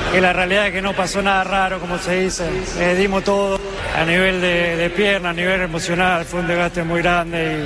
Y la realidad es que no pasó nada raro, como se dice. Dimos todo a nivel de pierna, a nivel emocional. Fue un desgaste muy grande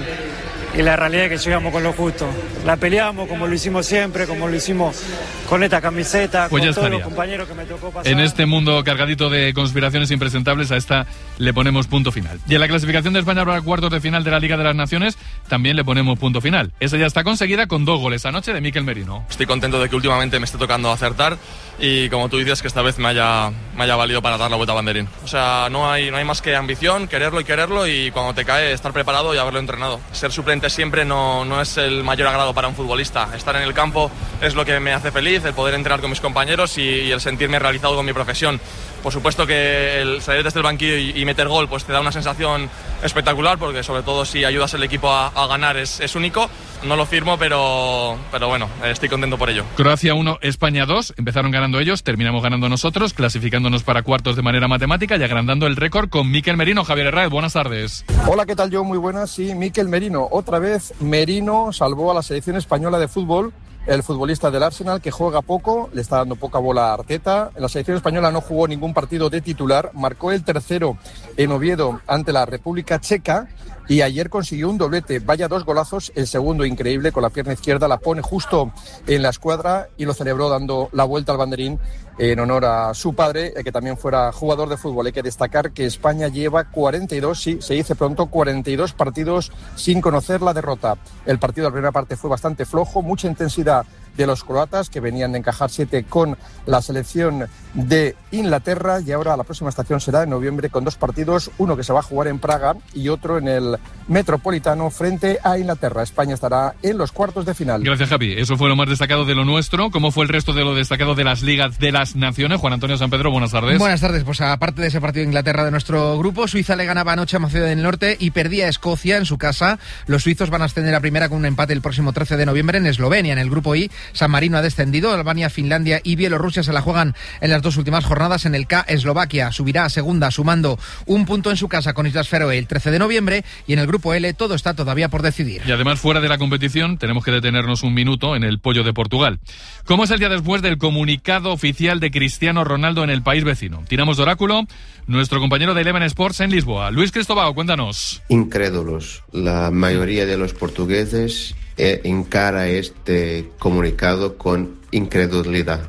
y la realidad es que llegamos con lo justo. La peleamos como lo hicimos siempre, como lo hicimos con esta camiseta, pues con todos los compañeros que me tocó pasar. En este mundo cargadito de conspiraciones impresentables, a esta le ponemos punto final. Y en la clasificación de España para cuartos de final de la Liga de las Naciones también le ponemos punto final. Esa ya está conseguida con 2 goles anoche de Mikel Merino. Estoy contento de que últimamente me esté tocando acertar y, como tú dices, que esta vez me haya valido para dar la vuelta a banderín. O sea, no hay más que ambición, quererlo y cuando te cae estar preparado y haberlo entrenado. Ser suplente siempre no es el mayor agrado para un futbolista. Estar en el campo es lo que me hace feliz, el poder entrenar con mis compañeros y el sentirme realizado con mi profesión. Por supuesto que el salir desde el banquillo y meter gol pues te da una sensación espectacular, porque sobre todo si ayudas al equipo a ganar es único. No lo firmo, pero bueno, estoy contento por ello. Croacia 1, España 2. Empezaron ganando ellos, terminamos ganando nosotros, clasificándonos para cuartos de manera matemática y agrandando el récord con Mikel Merino. Javier Herráez, buenas tardes. Hola, ¿qué tal, John? Muy buenas. Sí, Mikel Merino. Otra vez Merino salvó a la selección española de fútbol. El futbolista del Arsenal, que juega poco, le está dando poca bola a Arteta. En la selección española no jugó ningún partido de titular, marcó el tercero en Oviedo ante la República Checa y ayer consiguió un doblete. Vaya 2 golazos, el segundo increíble, con la pierna izquierda la pone justo en la escuadra y lo celebró dando la vuelta al banderín en honor a su padre, que también fuera jugador de fútbol. Hay que destacar que España lleva 42, sí, se dice pronto, 42 partidos sin conocer la derrota. El partido de la primera parte fue bastante flojo, mucha intensidad de los croatas, que venían de encajar 7 con la selección de Inglaterra, y ahora la próxima estación será en noviembre con 2 partidos, uno que se va a jugar en Praga y otro en el Metropolitano frente a Inglaterra. España estará en los cuartos de final. Gracias, Javi. Eso fue lo más destacado de lo nuestro. ¿Cómo fue el resto de lo destacado de las ligas de las naciones? Juan Antonio San Pedro, buenas tardes. Buenas tardes. Pues aparte de ese partido de Inglaterra de nuestro grupo, Suiza le ganaba anoche a Macedonia del Norte y perdía a Escocia en su casa. Los suizos van a ascender a primera con un empate el próximo 13 de noviembre en Eslovenia. En el grupo I, San Marino ha descendido. Albania, Finlandia y Bielorrusia se la juegan en las 2 últimas jornadas. En el K, Eslovaquia subirá a segunda sumando un punto en su casa con Islas Feroe el 13 de noviembre. Y en el grupo L todo está todavía por decidir. Y además, fuera de la competición, tenemos que detenernos un minuto en el pollo de Portugal. ¿Cómo es el día después del comunicado oficial de Cristiano Ronaldo en el país vecino? Tiramos de oráculo. Nuestro compañero de Eleven Sports en Lisboa, Luis Cristóbal, cuéntanos. Incrédulos. La mayoría de los portugueses encara este comunicado con incredulidad,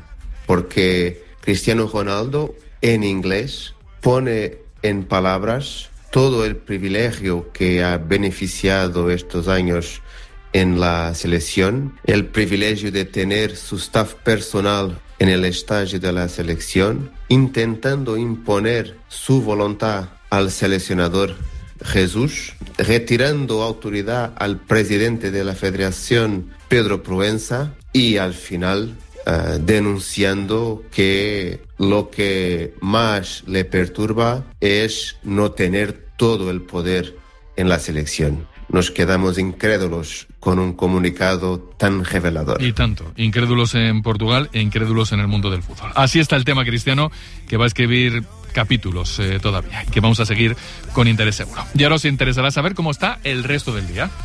porque Cristiano Ronaldo en inglés pone en palabras todo el privilegio que ha beneficiado estos años en la selección, el privilegio de tener su staff personal en el estadio de la selección, intentando imponer su voluntad al seleccionador Jesús, retirando autoridad al presidente de la Federación, Pedro Proença, y al final denunciando que lo que más le perturba es no tener todo el poder en la selección. Nos quedamos incrédulos con un comunicado tan revelador. Y tanto, incrédulos en Portugal e incrédulos en el mundo del fútbol. Así está el tema, Cristiano, que va a escribir capítulos todavía y que vamos a seguir con interés seguro. Y ahora os interesará saber cómo está el resto del día,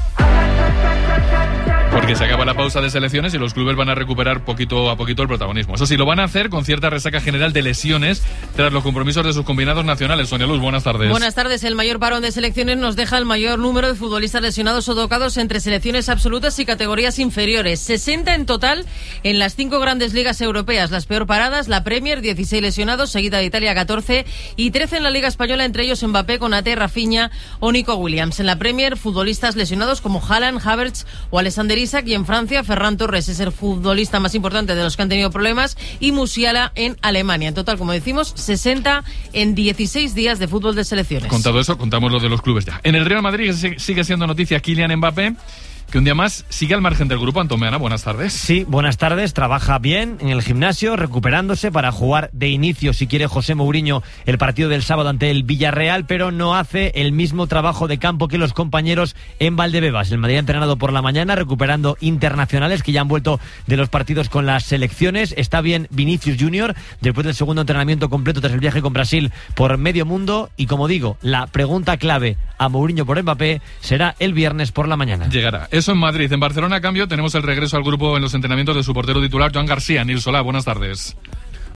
porque se acaba la pausa de selecciones y los clubes van a recuperar poquito a poquito el protagonismo. Eso sí, lo van a hacer con cierta resaca general de lesiones tras los compromisos de sus combinados nacionales. Sonia Luz, buenas tardes. Buenas tardes. El mayor parón de selecciones nos deja el mayor número de futbolistas lesionados o tocados entre selecciones absolutas y categorías inferiores. 60 en total en las 5 grandes ligas europeas. Las peor paradas, la Premier, 16 lesionados, seguida de Italia, 14, y 13 en la Liga Española, entre ellos Mbappé, Konaté, Rafinha o Nico Williams. En la Premier, futbolistas lesionados como Haaland, Havertz o Alexander Isak, y en Francia, Ferran Torres es el futbolista más importante de los que han tenido problemas, y Musiala en Alemania. En total, como decimos, 60 en 16 días de fútbol de selecciones. Contado eso, contamos lo de los clubes ya. En el Real Madrid sigue siendo noticia Kylian Mbappé, que un día más sigue al margen del grupo. Antón Meana, buenas tardes. Sí, buenas tardes. Trabaja bien en el gimnasio, recuperándose para jugar de inicio, si quiere, José Mourinho el partido del sábado ante el Villarreal, pero no hace el mismo trabajo de campo que los compañeros en Valdebebas. El Madrid ha entrenado por la mañana, recuperando internacionales que ya han vuelto de los partidos con las selecciones. Está bien Vinicius Junior, después del segundo entrenamiento completo tras el viaje con Brasil por medio mundo. Y como digo, la pregunta clave a Mourinho por Mbappé será el viernes por la mañana. Llegará. Eso en Madrid. En Barcelona, a cambio, tenemos el regreso al grupo en los entrenamientos de su portero titular, Joan García. Nil Solá, buenas tardes.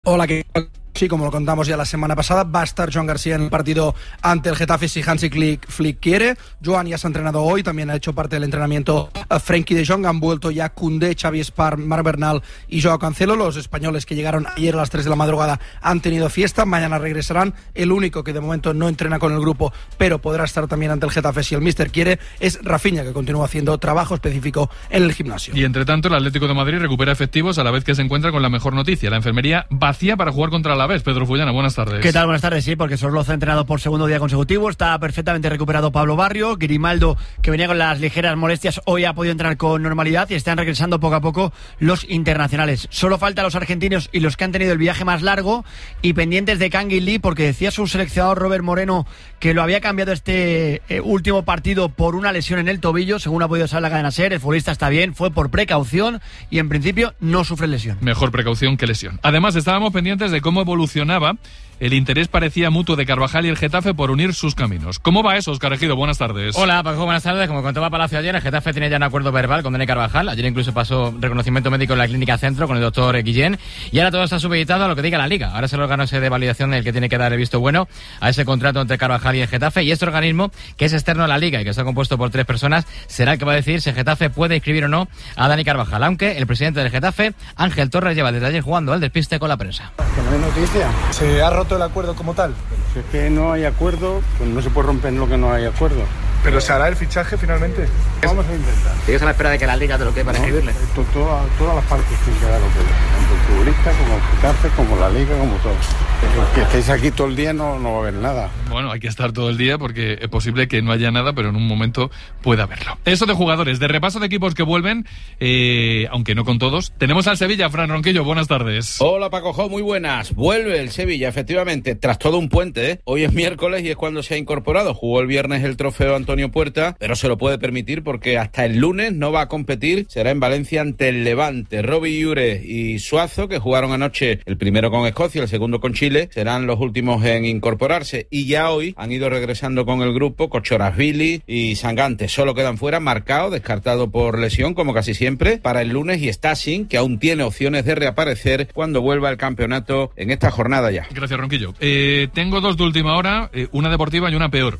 Hola, ¿qué tal? Sí, como lo contamos ya la semana pasada, va a estar Joan García en el partido ante el Getafe si Hansi Flick quiere. Joan ya se ha entrenado hoy, también ha hecho parte del entrenamiento Frenkie de Jong. Han vuelto ya Koundé, Xavi Espar, Marc Bernal y Joao Cancelo. Los españoles que llegaron ayer a las 3 de la madrugada han tenido fiesta, mañana regresarán. El único que de momento no entrena con el grupo, pero podrá estar también ante el Getafe si el míster quiere, es Rafinha, que continúa haciendo trabajo específico en el gimnasio. Y entre tanto, el Atlético de Madrid recupera efectivos a la vez que se encuentra con la mejor noticia: la enfermería vacía para jugar contra el Alavés. Pedro Fullana, buenas tardes. ¿Qué tal? Buenas tardes, sí, porque Sorloza ha entrenado por segundo día consecutivo, está perfectamente recuperado Pablo Barrio, Grimaldo, que venía con las ligeras molestias, hoy ha podido entrenar con normalidad y están regresando poco a poco los internacionales. Solo faltan los argentinos y los que han tenido el viaje más largo y pendientes de Kangin Lee, porque decía su seleccionador Robert Moreno que lo había cambiado este último partido por una lesión en el tobillo, según ha podido saber la cadena SER. El futbolista está bien, fue por precaución y en principio no sufre lesión. Mejor precaución que lesión. Además, estábamos pendientes de cómo evolucionaba el interés parecía mutuo de Carvajal y el Getafe por unir sus caminos. ¿Cómo va eso, Óscar Ejido? Buenas tardes. Hola, Paco, buenas tardes. Como contaba Palacio ayer, el Getafe tiene ya un acuerdo verbal con Dani Carvajal. Ayer incluso pasó reconocimiento médico en la Clínica Centro con el doctor Guillén. Y ahora todo está supeditado a lo que diga la Liga. Ahora es el órgano de validación el que tiene que dar el visto bueno a ese contrato entre Carvajal y el Getafe. Y este organismo, que es externo a la Liga y que está compuesto por 3 personas, será el que va a decidir si el Getafe puede inscribir o no a Dani Carvajal. Aunque el presidente del Getafe, Ángel Torres, lleva desde ayer jugando al despiste con la prensa. Que no hay noticia. ¿Se ha roto el acuerdo como tal? Pero si es que no hay acuerdo, pues no se puede romper lo que no hay acuerdo. ¿Pero se hará el fichaje finalmente? Vamos a intentar. ¿Sigues a la espera de que la Liga te lo quede para escribirle? Todas las partes tienen que dar lo que tanto el futbolista como el Getafe, como la Liga, como todo. Que estéis aquí todo el día no va a haber nada. Bueno, hay que estar todo el día porque es posible que no haya nada, pero en un momento pueda haberlo. Eso de jugadores, de repaso de equipos que vuelven, aunque no con todos. Tenemos al Sevilla, Fran Ronquillo, buenas tardes. Hola Paco Jo, muy buenas. Vuelve el Sevilla, efectivamente, tras todo un puente, ¿eh? Hoy es miércoles y es cuando se ha incorporado. Jugó el viernes el trofeo Antonio Puerta, pero se lo puede permitir porque hasta el lunes no va a competir. Será en Valencia ante el Levante. Robbie Iure y Suazo, que jugaron anoche, el primero con Escocia, el segundo con Chile, serán los últimos en incorporarse. Y ya hoy han ido regresando con el grupo Kochorashvili y Sangante. Solo quedan fuera Marcao, descartado por lesión, como casi siempre, para el lunes, y Stassin, que aún tiene opciones de reaparecer cuando vuelva al campeonato en esta jornada ya. Gracias, Ronquillo. Tengo 2 de última hora, una deportiva y una peor.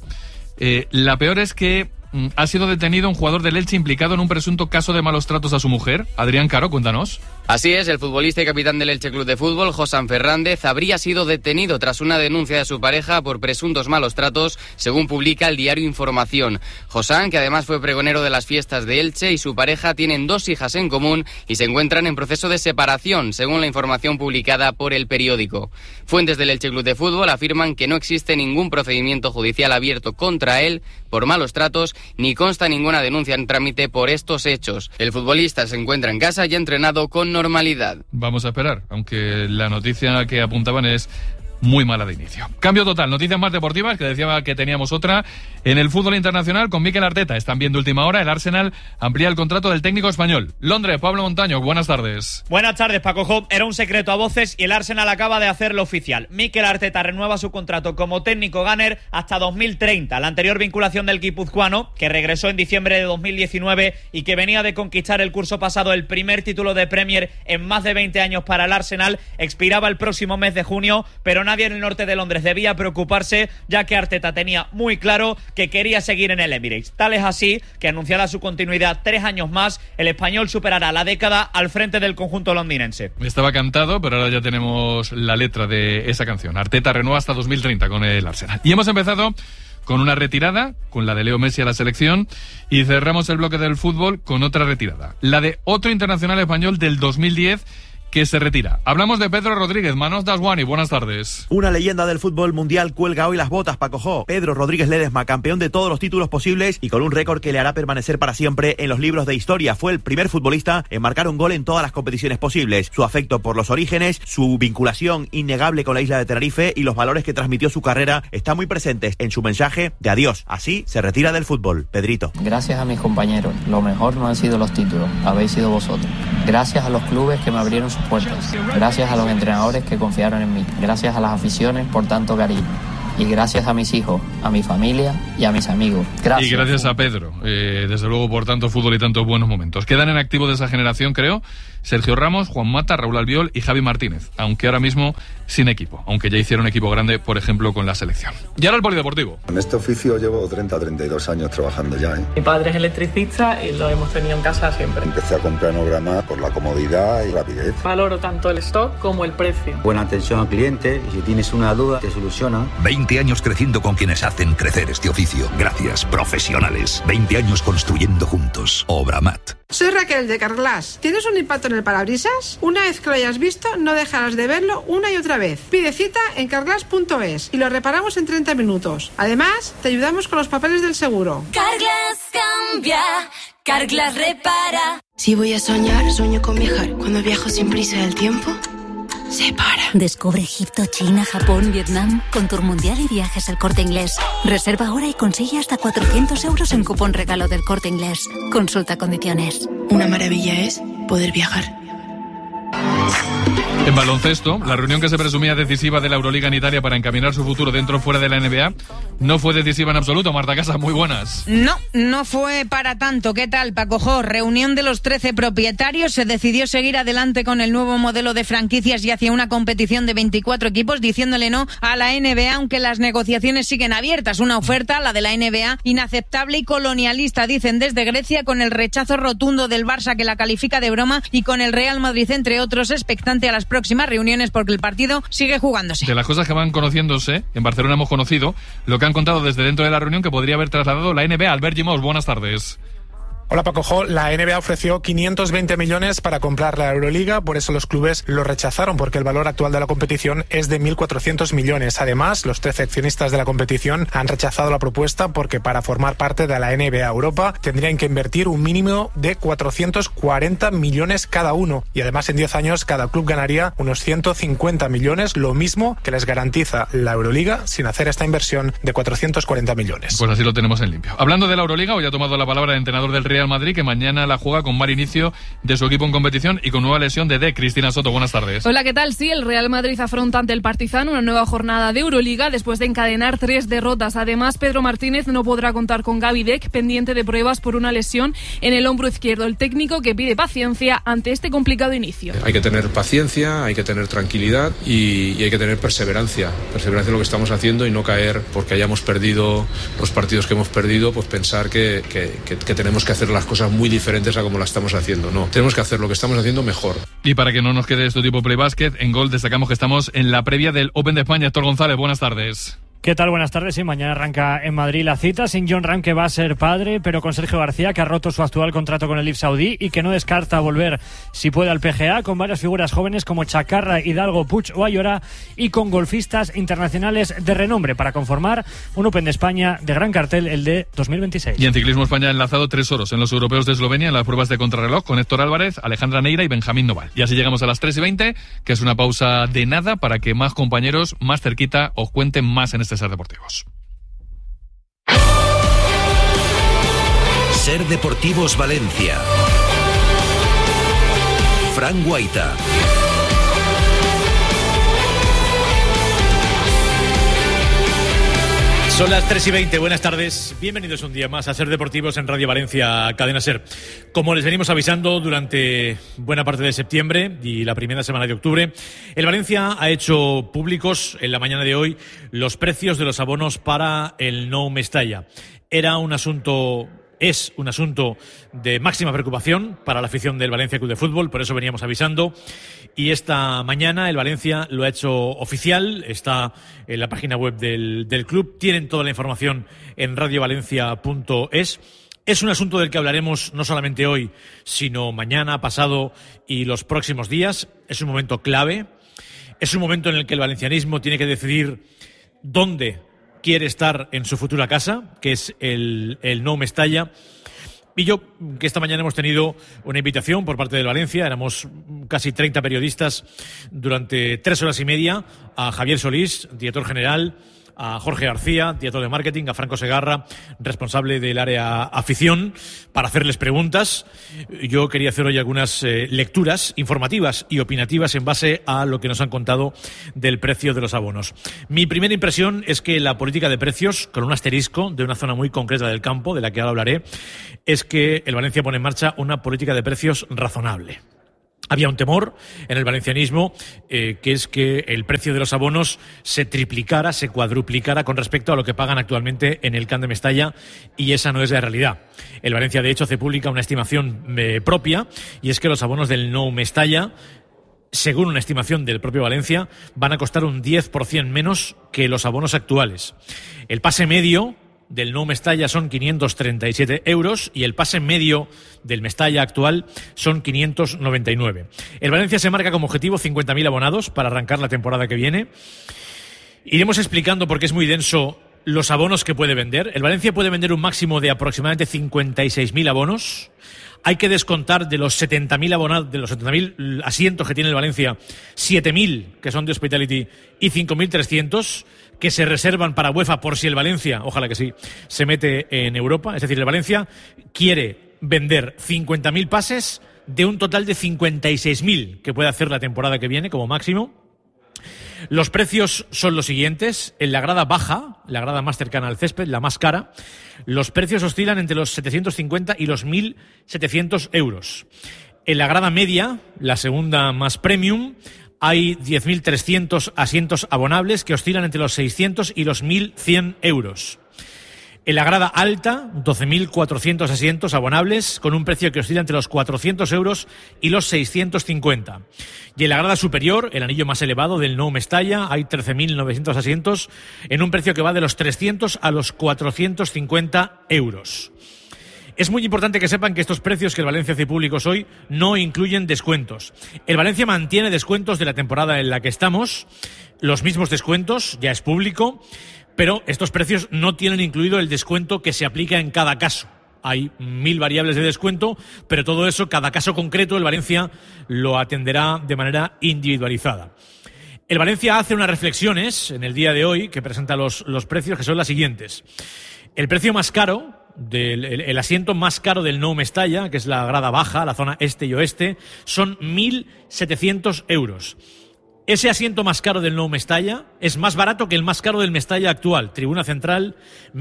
La peor es que ha sido detenido un jugador del Elche implicado en un presunto caso de malos tratos a su mujer. Adrián Caro, cuéntanos. Así es, el futbolista y capitán del Elche Club de Fútbol, Josan Fernández, habría sido detenido tras una denuncia de su pareja por presuntos malos tratos, según publica el diario Información. Josan, que además fue pregonero de las fiestas de Elche, y su pareja tienen 2 hijas en común y se encuentran en proceso de separación, según la información publicada por El Periódico. Fuentes del Elche Club de Fútbol afirman que no existe ningún procedimiento judicial abierto contra él por malos tratos, ni consta ninguna denuncia en trámite por estos hechos. El futbolista se encuentra en casa y ha entrenado con normalidad. Vamos a esperar, aunque la noticia que apuntaban es muy mala de inicio. Cambio total, noticias más deportivas, que decía que teníamos otra. En el fútbol internacional, con Mikel Arteta, están viendo última hora, el Arsenal amplía el contrato del técnico español. Londres, Pablo Montaño, buenas tardes. Buenas tardes, Paco Job. Era un secreto a voces y el Arsenal acaba de hacerlo oficial. Mikel Arteta renueva su contrato como técnico gunner hasta 2030. La anterior vinculación del guipuzcoano, que regresó en diciembre de 2019 y que venía de conquistar el curso pasado el primer título de Premier en más de 20 años para el Arsenal, expiraba el próximo mes de junio, pero nadie en el norte de Londres debía preocuparse, ya que Arteta tenía muy claro que quería seguir en el Emirates. Tal es así que, anunciada su continuidad 3 años más, el español superará la década al frente del conjunto londinense. Estaba cantado, pero ahora ya tenemos la letra de esa canción. Arteta renueva hasta 2030 con el Arsenal. Y hemos empezado con una retirada, con la de Leo Messi a la selección, y cerramos el bloque del fútbol con otra retirada, la de otro internacional español del 2010 que se retira. Hablamos de Pedro Rodríguez. Manos Daswani, buenas tardes. Una leyenda del fútbol mundial cuelga hoy las botas, Paco Jo. Pedro Rodríguez Ledesma, campeón de todos los títulos posibles y con un récord que le hará permanecer para siempre en los libros de historia. Fue el primer futbolista en marcar un gol en todas las competiciones posibles. Su afecto por los orígenes, su vinculación innegable con la isla de Tenerife y los valores que transmitió su carrera están muy presentes en su mensaje de adiós. Así se retira del fútbol. Pedrito. Gracias a mis compañeros. Lo mejor no han sido los títulos, habéis sido vosotros. Gracias a los clubes que me abrieron sus puertas. Gracias a los entrenadores que confiaron en mí. Gracias a las aficiones por tanto cariño. Y gracias a mis hijos, a mi familia y a mis amigos. Gracias. Y gracias a Pedro, desde luego, por tanto fútbol y tantos buenos momentos. Quedan en activo de esa generación, creo, Sergio Ramos, Juan Mata, Raúl Albiol y Javi Martínez, aunque ahora mismo sin equipo, aunque ya hicieron equipo grande, por ejemplo, con la selección. Y ahora el polideportivo. En este oficio llevo 32 años trabajando ya. Mi padre es electricista y lo hemos tenido en casa siempre. Empecé a comprar Enograma por la comodidad y rapidez. Valoro tanto el stock como el precio. Buena atención al cliente y si tienes una duda te soluciona. 20 años creciendo con quienes hacen crecer este oficio. Gracias, profesionales. 20 años construyendo juntos. Obramat. Soy Raquel de Carglass. ¿Tienes un impacto en el parabrisas? Una vez que lo hayas visto, no dejarás de verlo una y otra vez. Pide cita en carglass.es y lo reparamos en 30 minutos. Además, te ayudamos con los papeles del seguro. Carglass cambia, Carglass repara. Si voy a soñar, sueño con viajar. Cuando viajo sin prisa del tiempo, se para. Descubre Egipto, China, Japón, Vietnam, con Tour Mundial y viajes al Corte Inglés. Reserva ahora y consigue hasta 400 euros en cupón regalo del Corte Inglés. Consulta condiciones. Una maravilla es poder viajar. En baloncesto, la reunión que se presumía decisiva de la Euroliga en Italia para encaminar su futuro dentro o fuera de la NBA no fue decisiva en absoluto. Marta Casas, muy buenas. No fue para tanto. ¿Qué tal, Paco Jo? Reunión de los 13 propietarios. Se decidió seguir adelante con el nuevo modelo de franquicias y hacia una competición de 24 equipos, diciéndole no a la NBA, aunque las negociaciones siguen abiertas. Una oferta, la de la NBA, inaceptable y colonialista, dicen desde Grecia, con el rechazo rotundo del Barça, que la califica de broma, y con el Real Madrid, entre otros, expectante a las próximas reuniones porque el partido sigue jugándose. De las cosas que van conociéndose, en Barcelona hemos conocido lo que han contado desde dentro de la reunión que podría haber trasladado la NBA. Albert Gimós, buenas tardes. Hola Paco Jo, la NBA ofreció 520 millones para comprar la Euroliga, por eso los clubes lo rechazaron, porque el valor actual de la competición es de 1.400 millones. Además, los 13 accionistas de la competición han rechazado la propuesta porque para formar parte de la NBA Europa tendrían que invertir un mínimo de 440 millones cada uno, y además en 10 años cada club ganaría unos 150 millones, lo mismo que les garantiza la Euroliga sin hacer esta inversión de 440 millones. Pues así lo tenemos en limpio. Hablando de la Euroliga, hoy ha tomado la palabra el entrenador del Real Madrid, que mañana la juega con mal inicio de su equipo en competición y con nueva lesión de Cristina Soto. Buenas tardes. Hola, ¿qué tal? Sí, el Real Madrid afronta ante el Partizan una nueva jornada de Euroliga después de encadenar 3 derrotas. Además, Pedro Martínez no podrá contar con Gaby Deck, pendiente de pruebas por una lesión en el hombro izquierdo. El técnico que pide paciencia ante este complicado inicio. Hay que tener paciencia, hay que tener tranquilidad y hay que tener perseverancia. Perseverancia en lo que estamos haciendo y no caer porque hayamos perdido los partidos que hemos perdido, pues pensar que tenemos que hacer las cosas muy diferentes a como la estamos haciendo. No, tenemos que hacer lo que estamos haciendo mejor. Y para que no nos quede esto tipo Play Basket, en Gol destacamos que estamos en la previa del Open de España. Héctor González, buenas tardes. ¿Qué tal? Buenas tardes. Sí, mañana arranca en Madrid la cita, sin John Ram, que va a ser padre, pero con Sergio García, que ha roto su actual contrato con el IF Saudí y que no descarta volver, si puede, al PGA, con varias figuras jóvenes como Chacarra, Hidalgo, Puig o Ayora, y con golfistas internacionales de renombre para conformar un Open de España de gran cartel, el de 2026. Y en ciclismo, España ha enlazado 3 oros en los europeos de Eslovenia en las pruebas de contrarreloj con Héctor Álvarez, Alejandra Neira y Benjamín Noval. Y así llegamos a las 3:20, que es una pausa de nada para que más compañeros más cerquita os cuenten más en este Ser Deportivos. Ser Deportivos Valencia. Fran Guaita. Son las 3:20, buenas tardes. Bienvenidos un día más a Ser Deportivos en Radio Valencia, Cadena Ser. Como les venimos avisando durante buena parte de septiembre y la primera semana de octubre, el Valencia ha hecho públicos en la mañana de hoy los precios de los abonos para el Nou Mestalla. Es un asunto de máxima preocupación para la afición del Valencia Club de Fútbol, por eso veníamos avisando. Y esta mañana el Valencia lo ha hecho oficial, está en la página web del club, tienen toda la información en radiovalencia.es. Es un asunto del que hablaremos no solamente hoy, sino mañana, pasado y los próximos días. Es un momento clave, es un momento en el que el valencianismo tiene que decidir dónde quiere estar en su futura casa, que es el Nou Mestalla. Y yo, que esta mañana hemos tenido una invitación por parte del Valencia, éramos casi 30 periodistas durante 3 horas y media, a Javier Solís, director general, a Jorge García, director de marketing, a Franco Segarra, responsable del área afición, para hacerles preguntas. Yo quería hacer hoy algunas lecturas informativas y opinativas en base a lo que nos han contado del precio de los abonos. Mi primera impresión es que la política de precios, con un asterisco de una zona muy concreta del campo, de la que ahora hablaré, es que el Valencia pone en marcha una política de precios razonable. Había un temor en el valencianismo, que es que el precio de los abonos se triplicara, se cuadruplicara con respecto a lo que pagan actualmente en el Camp de Mestalla, y esa no es la realidad. El Valencia, de hecho, hace pública una estimación propia, y es que los abonos del Nou Mestalla, según una estimación del propio Valencia, van a costar un 10% menos que los abonos actuales. El pase medio del Nou Mestalla son 537 euros y el pase medio del Mestalla actual son 599. El Valencia se marca como objetivo 50.000 abonados para arrancar la temporada que viene. Iremos explicando, porque es muy denso, los abonos que puede vender. El Valencia puede vender un máximo de aproximadamente 56.000 abonos. Hay que descontar de los 70.000 abonados, de los 70.000 asientos que tiene el Valencia, 7.000 que son de Hospitality y 5.300 que se reservan para UEFA por si el Valencia, ojalá que sí, se mete en Europa. Es decir, el Valencia quiere vender 50.000 pases de un total de 56.000 que puede hacer la temporada que viene como máximo. Los precios son los siguientes. En la grada baja, la grada más cercana al césped, la más cara, los precios oscilan entre los 750 y los 1.700 euros. En la grada media, la segunda más premium, hay 10.300 asientos abonables que oscilan entre los 600 y los 1.100 euros. En la grada alta, 12.400 asientos abonables con un precio que oscila entre los 400 euros y los 650. Y en la grada superior, el anillo más elevado del Nou Mestalla, hay 13.900 asientos en un precio que va de los 300 a los 450 euros. Es muy importante que sepan que estos precios que el Valencia hace públicos hoy no incluyen descuentos. El Valencia mantiene descuentos de la temporada en la que estamos, los mismos descuentos, ya es público, pero estos precios no tienen incluido el descuento que se aplica en cada caso. Hay 1.000 variables de descuento, pero todo eso, cada caso concreto, el Valencia lo atenderá de manera individualizada. El Valencia hace unas reflexiones en el día de hoy que presenta los precios, que son las siguientes. El precio más caro, el asiento más caro del Nou Mestalla, que es la grada baja, la zona este y oeste, son 1.700 euros. Ese asiento más caro del Nou Mestalla es más barato que el más caro del Mestalla actual, tribuna central,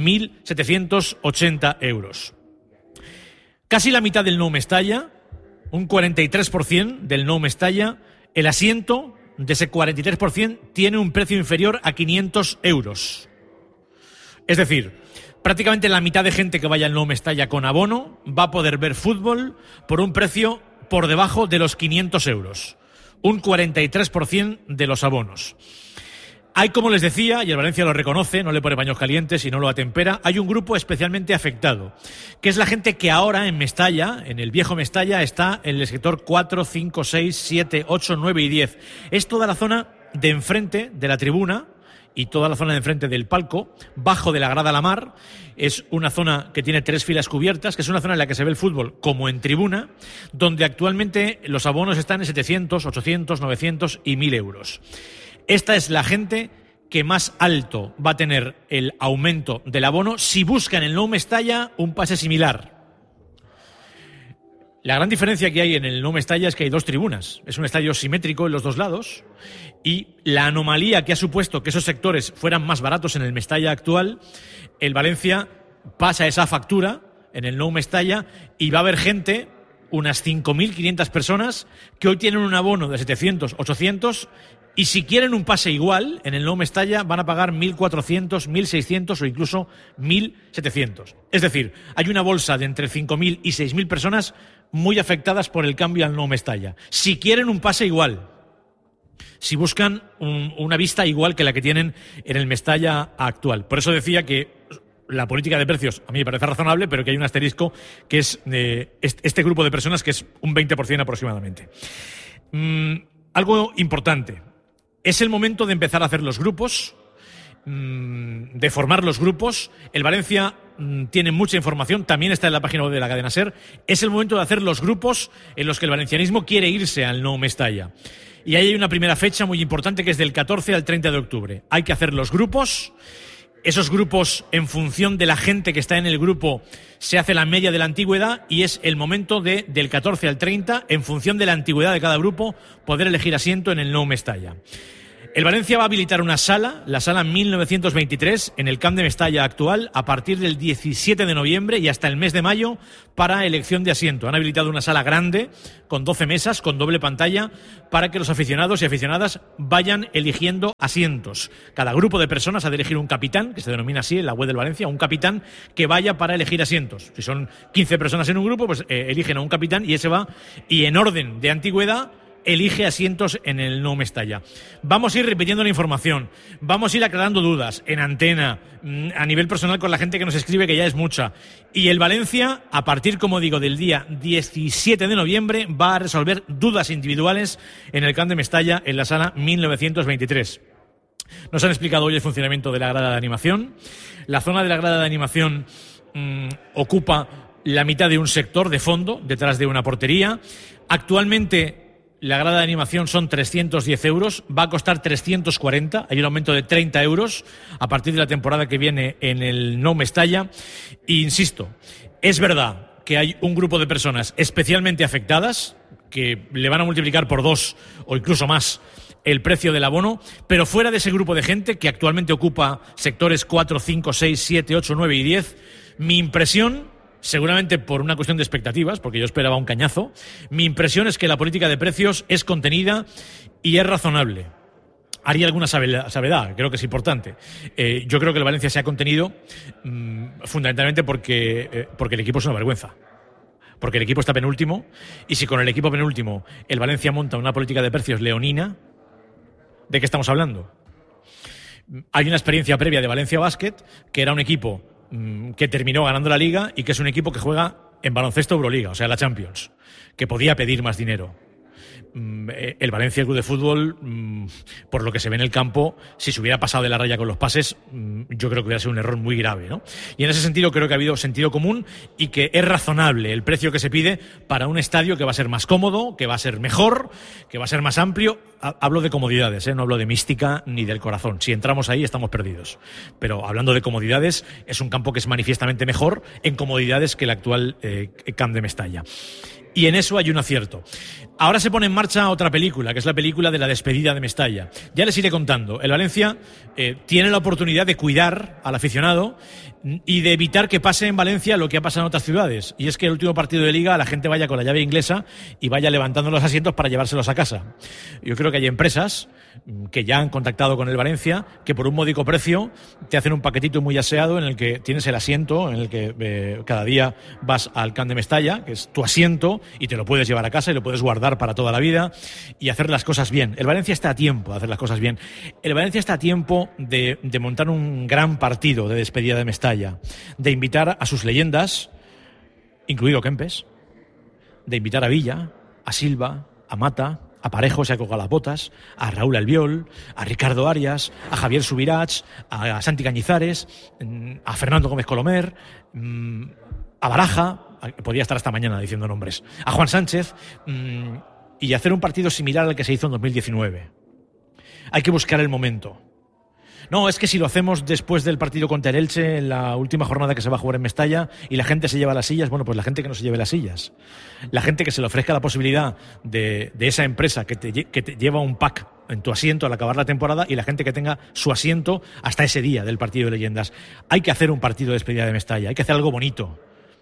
1.780 euros. Casi la mitad del Nou Mestalla, un 43% del Nou Mestalla, el asiento de ese 43% tiene un precio inferior a 500 euros. Es decir, prácticamente la mitad de gente que vaya al Nou Mestalla con abono va a poder ver fútbol por un precio por debajo de los 500 euros. Un 43% de los abonos. Hay, como les decía, y el Valencia lo reconoce, no le pone paños calientes y no lo atempera, hay un grupo especialmente afectado, que es la gente que ahora en Mestalla, en el viejo Mestalla, está en el sector 4, 5, 6, 7, 8, 9 y 10. Es toda la zona de enfrente de la tribuna y toda la zona de enfrente del palco, bajo de la grada La Mar. Es una zona que tiene 3 filas cubiertas, que es una zona en la que se ve el fútbol como en tribuna, donde actualmente los abonos están en 700, 800, 900 y 1.000 euros. Esta es la gente que más alto va a tener el aumento del abono si busca en el Nou Mestalla un pase similar. La gran diferencia que hay en el Nou Mestalla es que hay 2 tribunas. Es un estadio simétrico en los 2 lados, y la anomalía que ha supuesto que esos sectores fueran más baratos en el Mestalla actual, el Valencia pasa esa factura en el Nou Mestalla y va a haber gente, unas 5.500 personas, que hoy tienen un abono de 700, 800, y si quieren un pase igual en el Nou Mestalla van a pagar 1.400, 1.600 o incluso 1.700. Es decir, hay una bolsa de entre 5.000 y 6.000 personas muy afectadas por el cambio al Nou Mestalla. Si quieren un pase igual, si buscan una vista igual que la que tienen en el Mestalla actual. Por eso decía que la política de precios a mí me parece razonable, pero que hay un asterisco que es este grupo de personas, que es un 20% aproximadamente. Algo importante. Es el momento de empezar a hacer los grupos, de formar los grupos. El Valencia tiene mucha información, también está en la página web de la cadena SER. Es el momento de hacer los grupos en los que el valencianismo quiere irse al Nou Mestalla. Y ahí hay una primera fecha muy importante que es del 14 al 30 de octubre. Hay que hacer los grupos. Esos grupos, en función de la gente que está en el grupo, se hace la media de la antigüedad y es el momento del 14 al 30, en función de la antigüedad de cada grupo, poder elegir asiento en el Nou Mestalla. El Valencia va a habilitar una sala, la sala 1923, en el Camp de Mestalla actual, a partir del 17 de noviembre y hasta el mes de mayo, para elección de asiento. Han habilitado una sala grande, con 12 mesas, con doble pantalla, para que los aficionados y aficionadas vayan eligiendo asientos. Cada grupo de personas ha de elegir un capitán, que se denomina así en la web del Valencia, un capitán que vaya para elegir asientos. Si son 15 personas en un grupo, pues eligen a un capitán y ese va, y en orden de antigüedad, elige asientos en el Nou Mestalla. Vamos a ir repitiendo la información, vamos a ir aclarando dudas en antena, a nivel personal con la gente que nos escribe, que ya es mucha. Y el Valencia, a partir, como digo, del día 17 de noviembre, va a resolver dudas individuales en el Camp de Mestalla, en la sala 1923. Nos han explicado hoy el funcionamiento de la grada de animación. La zona de la grada de animación ocupa la mitad de un sector de fondo, detrás de una portería. Actualmente la grada de animación son 310 euros, va a costar 340, hay un aumento de 30 euros a partir de la temporada que viene en el Nou Mestalla. E insisto, es verdad que hay un grupo de personas especialmente afectadas, que le van a multiplicar por 2 o incluso más el precio del abono, pero fuera de ese grupo de gente que actualmente ocupa sectores 4, 5, 6, 7, 8, 9 y 10, mi impresión, seguramente por una cuestión de expectativas, porque yo esperaba un cañazo, mi impresión es que la política de precios es contenida y es razonable. Haría alguna salvedad, creo que es importante. Yo creo que el Valencia se ha contenido fundamentalmente porque el equipo es una vergüenza. Porque el equipo está penúltimo, y si con el equipo penúltimo el Valencia monta una política de precios leonina, ¿de qué estamos hablando? Hay una experiencia previa de Valencia Basket, que era un equipo que terminó ganando la Liga y que es un equipo que juega en baloncesto Euroliga, o sea, la Champions, que podía pedir más dinero. El Valencia Club de Fútbol, por lo que se ve en el campo, si se hubiera pasado de la raya con los pases, yo creo que hubiera sido un error muy grave, ¿no? Y en ese sentido creo que ha habido sentido común y que es razonable el precio que se pide para un estadio que va a ser más cómodo, que va a ser mejor, que va a ser más amplio. Hablo de comodidades, no hablo de mística ni del corazón. Si entramos ahí estamos perdidos. Pero hablando de comodidades, es un campo que es manifiestamente mejor en comodidades que el actual Camp de Mestalla. Y en eso hay un acierto. Ahora se pone en marcha otra película, que es la película de la despedida de Mestalla. Ya les iré contando. El Valencia tiene la oportunidad de cuidar al aficionado y de evitar que pase en Valencia lo que ha pasado en otras ciudades. Y es que el último partido de Liga la gente vaya con la llave inglesa y vaya levantando los asientos para llevárselos a casa. Yo creo que hay empresas que ya han contactado con el Valencia, que por un módico precio te hacen un paquetito muy aseado en el que tienes el asiento, en el que cada día vas al Camp de Mestalla, que es tu asiento, y te lo puedes llevar a casa y lo puedes guardar para toda la vida y hacer las cosas bien. El Valencia está a tiempo de hacer las cosas bien. El Valencia está a tiempo de montar un gran partido de despedida de Mestalla, de invitar a sus leyendas, incluido Kempes, de invitar a Villa, a Silva, a Mata, a Parejo, se ha colgado las botas, a Raúl Albiol, a Ricardo Arias, a Javier Subirats, a Santi Cañizares, a Fernando Gómez Colomer, a Baraja, podría estar hasta mañana diciendo nombres, a Juan Sánchez, y hacer un partido similar al que se hizo en 2019. Hay que buscar el momento. No, es que si lo hacemos después del partido contra el Elche, en la última jornada que se va a jugar en Mestalla, y la gente se lleva las sillas, bueno, pues la gente que no se lleve las sillas. La gente que se le ofrezca la posibilidad de esa empresa que te lleva un pack en tu asiento al acabar la temporada, y la gente que tenga su asiento hasta ese día del partido de leyendas. Hay que hacer un partido de despedida de Mestalla, hay que hacer algo bonito.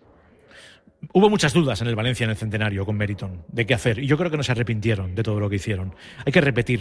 Hubo muchas dudas en el Valencia en el centenario con Meriton de qué hacer, y yo creo que no se arrepintieron de todo lo que hicieron. Hay que repetir.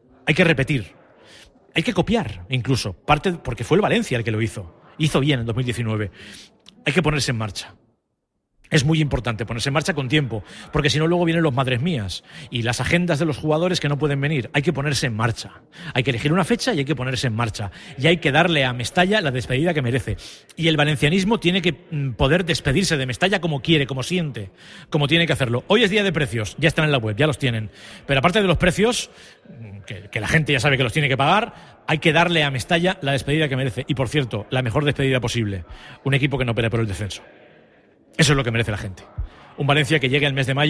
Hay que copiar, incluso, parte porque fue el Valencia el que lo hizo. Hizo bien en 2019. Hay que ponerse en marcha. Es muy importante ponerse en marcha con tiempo, porque si no luego vienen los madres mías y las agendas de los jugadores que no pueden venir. Hay que ponerse en marcha. Hay que elegir una fecha y hay que ponerse en marcha. Y hay que darle a Mestalla la despedida que merece. Y el valencianismo tiene que poder despedirse de Mestalla como quiere, como siente, como tiene que hacerlo. Hoy es día de precios, ya están en la web, ya los tienen. Pero aparte de los precios, que la gente ya sabe que los tiene que pagar, hay que darle a Mestalla la despedida que merece. Y por cierto, la mejor despedida posible. Un equipo que no pelea por el descenso. Eso es lo que merece la gente. Un Valencia que llegue el mes de mayo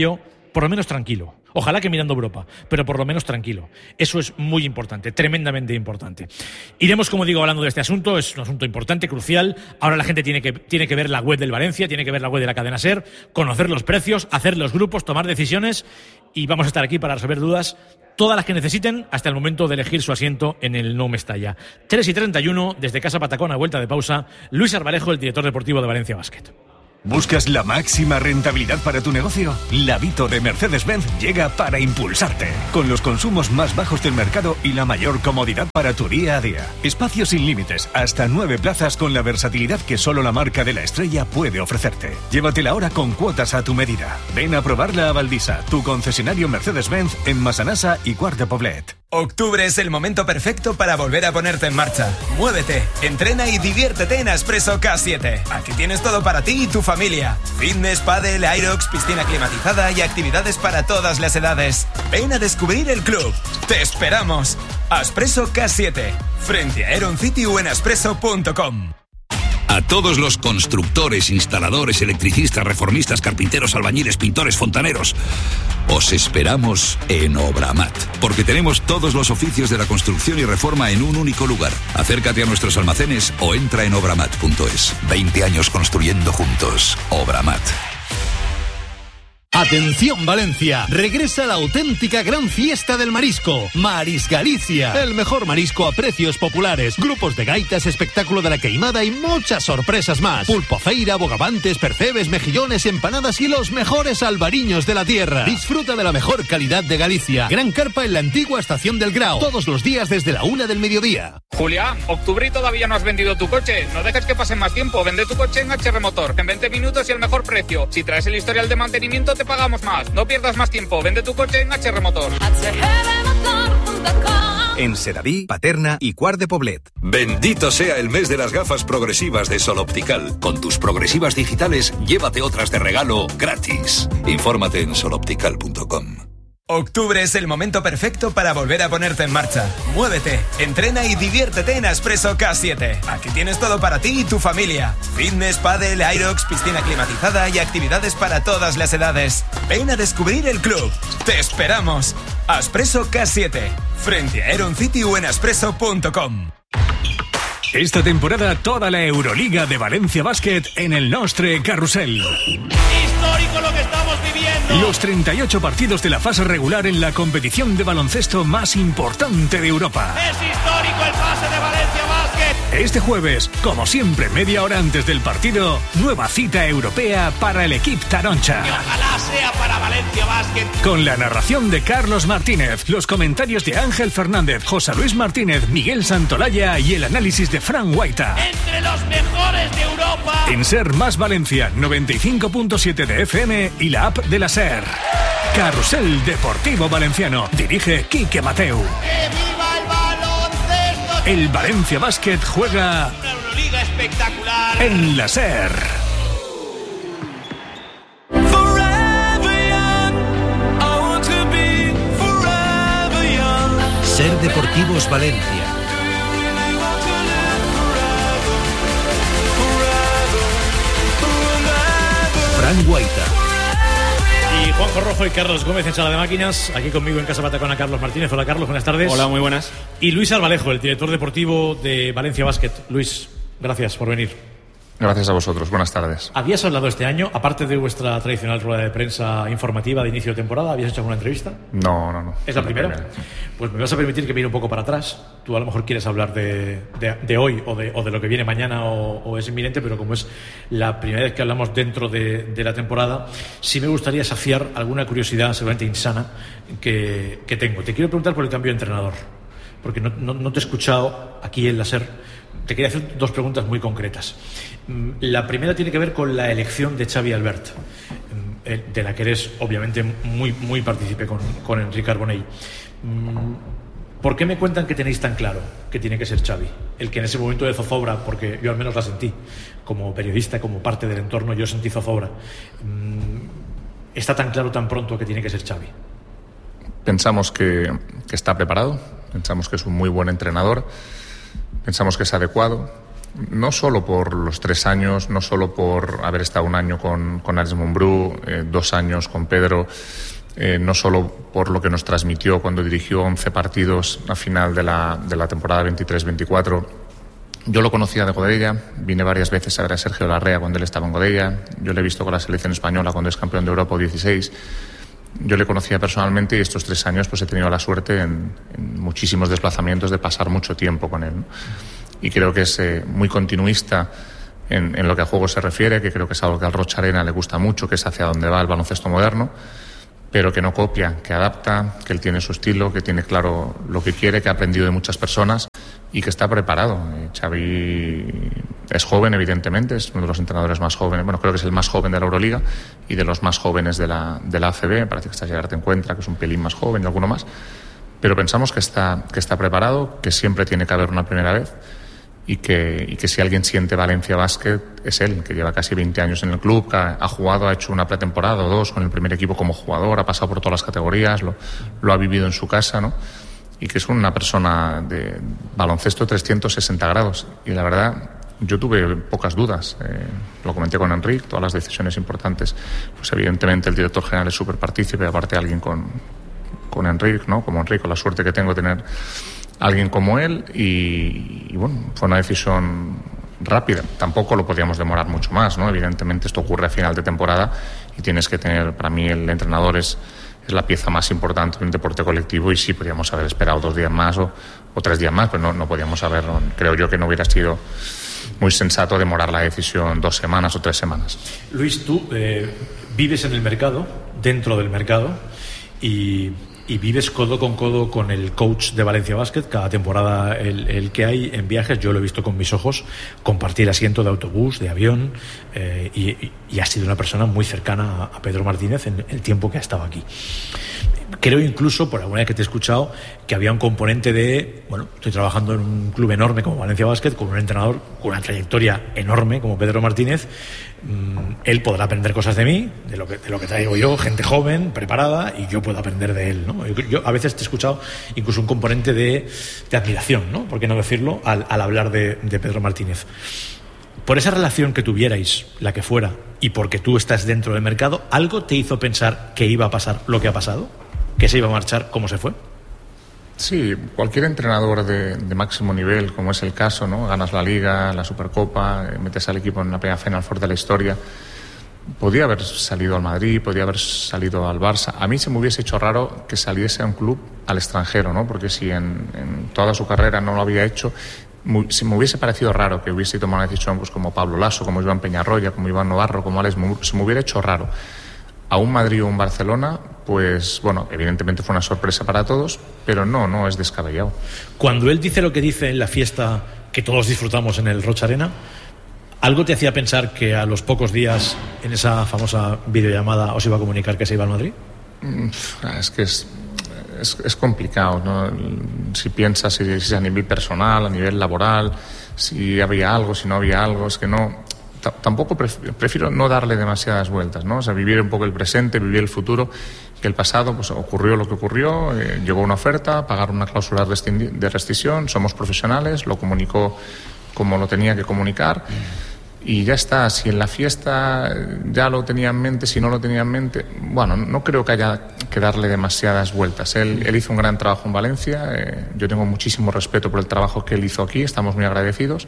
por lo menos tranquilo. Ojalá que mirando Europa, pero por lo menos tranquilo. Eso es muy importante, tremendamente importante. Iremos, como digo, hablando de este asunto. Es un asunto importante, crucial. Ahora la gente tiene que ver la web del Valencia, tiene que ver la web de la cadena SER, conocer los precios, hacer los grupos, tomar decisiones, y vamos a estar aquí para resolver dudas, todas las que necesiten, hasta el momento de elegir su asiento en el No Mestalla. 3:31, desde Casa Patacón, a vuelta de pausa, Luis Arbalejo, el director deportivo de Valencia Basket. ¿Buscas la máxima rentabilidad para tu negocio? La Vito de Mercedes-Benz llega para impulsarte, con los consumos más bajos del mercado y la mayor comodidad para tu día a día. Espacios sin límites, hasta 9 plazas con la versatilidad que solo la marca de la estrella puede ofrecerte. Llévatela ahora con cuotas a tu medida. Ven a probarla a Valdisa, tu concesionario Mercedes-Benz en Massanassa y Quart de Poblet. Octubre es el momento perfecto para volver a ponerte en marcha. Muévete, entrena y diviértete en Aspresso K7. Aquí tienes todo para ti y tu familia. Fitness, pádel, aerox, piscina climatizada y actividades para todas las edades. Ven a descubrir el club. ¡Te esperamos! Aspresso K7. Frente a Aeron City o en aspresso.com. A todos los constructores, instaladores, electricistas, reformistas, carpinteros, albañiles, pintores, fontaneros, os esperamos en Obramat, porque tenemos todos los oficios de la construcción y reforma en un único lugar. Acércate a nuestros almacenes o entra en obramat.es. 20 años construyendo juntos. Obramat. Atención Valencia, regresa la auténtica gran fiesta del marisco, Maris Galicia, el mejor marisco a precios populares, grupos de gaitas, espectáculo de la queimada y muchas sorpresas más. Pulpo feira, bogavantes, percebes, mejillones, empanadas y los mejores albariños de la tierra. Disfruta de la mejor calidad de Galicia. Gran carpa en la antigua estación del Grao, todos los días desde la 1 del mediodía. Julián, octubre y todavía no has vendido tu coche. No dejes que pase más tiempo, vende tu coche en HR Motor, en 20 minutos y el mejor precio. Si traes el historial de mantenimiento te pagamos más. No pierdas más tiempo. Vende tu coche en HR Motor. En Sedaví, Paterna y Quart de Poblet. Bendito sea el mes de las gafas progresivas de Sol Optical. Con tus progresivas digitales, llévate otras de regalo gratis. Infórmate en soloptical.com. Octubre es el momento perfecto para volver a ponerte en marcha. Muévete, entrena y diviértete en Aspresso K7. Aquí tienes todo para ti y tu familia. Fitness, pádel, aerox, piscina climatizada y actividades para todas las edades. Ven a descubrir el club. ¡Te esperamos! Aspresso K7. Frente a Aeron City o en aspresso.com. Esta temporada toda la Euroliga de Valencia Basket en el Nostre Carrusel. Histórico lo que estamos viviendo. Los 38 partidos de la fase regular en la competición de baloncesto más importante de Europa. Es histórico el pase de Valencia Basket. Este jueves, como siempre, media hora antes del partido, nueva cita europea para el equipo Taroncha. Y ojalá sea para Valencia Basket. Con la narración de Carlos Martínez, los comentarios de Ángel Fernández, José Luis Martínez, Miguel Santolaya y el análisis de Fran Guaita. Entre los mejores de Europa. En SER más Valencia, 95.7 de FM y la app de la SER. Carrusel Deportivo Valenciano. Dirige Quique Mateu. ¡Que viva el baloncesto! El Valencia Basket juega una Euroliga espectacular en la SER. SER Deportivos Valencia. Fran Guaita. Y Juanjo Rojo y Carlos Gómez en Sala de Máquinas. Aquí conmigo en Casa Patacona, Carlos Martínez. Hola Carlos, buenas tardes. Hola, muy buenas. Y Luis Arbalejo, el director deportivo de Valencia Basket. Luis, gracias por venir. Gracias a vosotros, buenas tardes. ¿Habías hablado este año, aparte de vuestra tradicional rueda de prensa informativa de inicio de temporada, habías hecho alguna entrevista? No. ¿Es la primera? Pues me vas a permitir que mire un poco para atrás. Tú a lo mejor quieres hablar de hoy o de lo que viene mañana o es inminente, pero como es la primera vez que hablamos dentro de la temporada, sí me gustaría saciar alguna curiosidad seguramente insana que tengo. Te quiero preguntar por el cambio de entrenador, porque no te he escuchado aquí en la SER. Te quería hacer dos preguntas muy concretas. La primera tiene que ver con la elección de Xavi Albert, de la que eres obviamente muy, muy partícipe con Enrique Arbonell. ¿Por qué me cuentan que tenéis tan claro que tiene que ser Xavi? El que en ese momento de zozobra, porque yo al menos la sentí, como periodista, como parte del entorno, yo sentí zozobra. ¿Está tan claro tan pronto que tiene que ser Xavi? Pensamos que está preparado, pensamos que es un muy buen entrenador, pensamos que es adecuado. No solo por los 3 años, no solo por haber estado un año con Alex Mumbrú, 2 años con Pedro, no solo por lo que nos transmitió cuando dirigió 11 partidos a final de la temporada 23-24. Yo lo conocía de Godella, vine varias veces a ver a Sergio Larrea cuando él estaba en Godella, yo le he visto con la selección española cuando es campeón de Europa U16, yo le conocía personalmente y estos 3 años pues he tenido la suerte en muchísimos desplazamientos de pasar mucho tiempo con él, ¿no? Y creo que es muy continuista en lo que a juego se refiere, que creo que es algo que al Rocha Arena le gusta mucho, que es hacia donde va el baloncesto moderno, pero que no copia, que adapta, que él tiene su estilo, que tiene claro lo que quiere, que ha aprendido de muchas personas y que está preparado. Xavi es joven, evidentemente, es uno de los entrenadores más jóvenes, bueno, creo que es el más joven de la Euroliga y de los más jóvenes de la ACB, parece que esta Gerard te encuentra, que es un pelín más joven y alguno más, pero pensamos que está preparado, que siempre tiene que haber una primera vez y que si alguien siente Valencia Basket es él, que lleva casi 20 años en el club, que ha jugado, ha hecho una pretemporada o 2 con el primer equipo como jugador, ha pasado por todas las categorías, lo ha vivido en su casa, ¿no? Y que es una persona de baloncesto 360 grados. Y la verdad, yo tuve pocas dudas. Lo comenté con Enric, todas las decisiones importantes. Pues evidentemente el director general es súper partícipe, aparte alguien con Enric, ¿no? Como Enric, con la suerte que tengo de tener alguien como él. Y bueno, fue una decisión rápida. Tampoco lo podíamos demorar mucho más, ¿no? Evidentemente esto ocurre a final de temporada y tienes que tener, para mí el entrenador es la pieza más importante de un deporte colectivo y sí podíamos haber esperado 2 días más o 3 días más, pero no podíamos haber, creo yo que no hubiera sido muy sensato demorar la decisión 2 semanas o 3 semanas. Luis, tú vives en el mercado, dentro del mercado, y vives codo con codo con el coach de Valencia Basket. Cada temporada el que hay en viajes, yo lo he visto con mis ojos, compartir asiento de autobús, de avión, y ha sido una persona muy cercana a Pedro Martínez en el tiempo que ha estado aquí. Creo incluso, por alguna vez que te he escuchado, que había un componente de, bueno, estoy trabajando en un club enorme como Valencia Basket, con un entrenador con una trayectoria enorme como Pedro Martínez. Él podrá aprender cosas de mí, de lo que traigo yo, gente joven, preparada, y yo puedo aprender de él, ¿no? Yo a veces te he escuchado incluso un componente de admiración, ¿no? ¿Por qué no decirlo? Al hablar de Pedro Martínez. Por esa relación que tuvierais, la que fuera, y porque tú estás dentro del mercado, ¿algo te hizo pensar que iba a pasar lo que ha pasado? ¿Que se iba a marchar como se fue? Sí, cualquier entrenador de máximo nivel, como es el caso, ¿no? Ganas la Liga, la Supercopa, metes al equipo en la primera Final Four de la historia. Podía haber salido al Madrid, podía haber salido al Barça. A mí se me hubiese hecho raro que saliese a un club al extranjero, ¿no? Porque si en toda su carrera no lo había hecho, se me hubiese parecido raro que hubiese tomado una decisión pues, como Pablo Lasso, como Iván Peñarroya, como Iván Navarro, como Alex, se me hubiera hecho raro. A un Madrid o un Barcelona, pues bueno, evidentemente fue una sorpresa para todos, pero no es descabellado. Cuando él dice lo que dice en la fiesta que todos disfrutamos en el Rocha Arena, ¿algo te hacía pensar que a los pocos días en esa famosa videollamada os iba a comunicar que se iba al Madrid? Es que es complicado, ¿no? Si piensas si es a nivel personal, a nivel laboral, si había algo, si no había algo, es que no. Tampoco prefiero no darle demasiadas vueltas, ¿no? O sea, vivir un poco el presente, vivir el futuro, que el pasado, pues ocurrió lo que ocurrió, llegó una oferta, pagar una cláusula de rescisión, somos profesionales, lo comunicó como lo tenía que comunicar y ya está. Si en la fiesta ya lo tenía en mente, si no lo tenía en mente, bueno, no creo que haya que darle demasiadas vueltas. Él hizo un gran trabajo en Valencia, yo tengo muchísimo respeto por el trabajo que él hizo aquí, estamos muy agradecidos.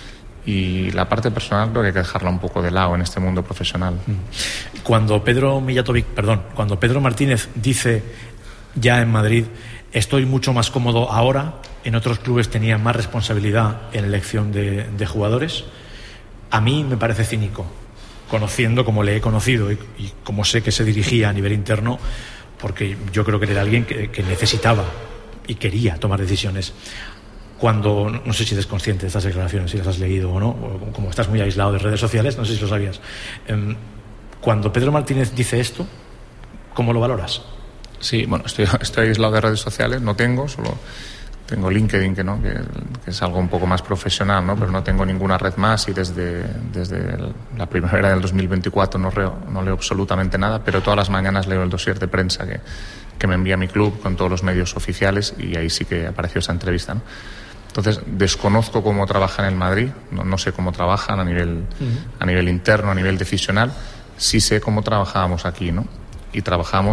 Y la parte personal creo que hay que dejarla un poco de lado en este mundo profesional. Cuando Pedro Martínez dice ya en Madrid, estoy mucho más cómodo ahora, en otros clubes tenía más responsabilidad en elección de jugadores, a mí me parece cínico, conociendo como le he conocido y como sé que se dirigía a nivel interno, porque yo creo que era alguien que necesitaba y quería tomar decisiones. Cuando, no sé si eres consciente de estas declaraciones, si las has leído o no, o como estás muy aislado de redes sociales, no sé si lo sabías. Cuando Pedro Martínez dice esto, ¿cómo lo valoras? Sí, bueno, estoy aislado de redes sociales, no tengo, solo tengo LinkedIn, que es algo un poco más profesional, ¿no? Pero no tengo ninguna red más y desde la primavera del 2024 no leo absolutamente nada, pero todas las mañanas leo el dossier de prensa que me envía mi club con todos los medios oficiales y ahí sí que apareció esa entrevista, ¿no? Entonces, desconozco cómo trabajan en el Madrid, no sé cómo trabajan a nivel interno, a nivel decisional, sí sé cómo trabajábamos aquí, ¿no? Y trabajamos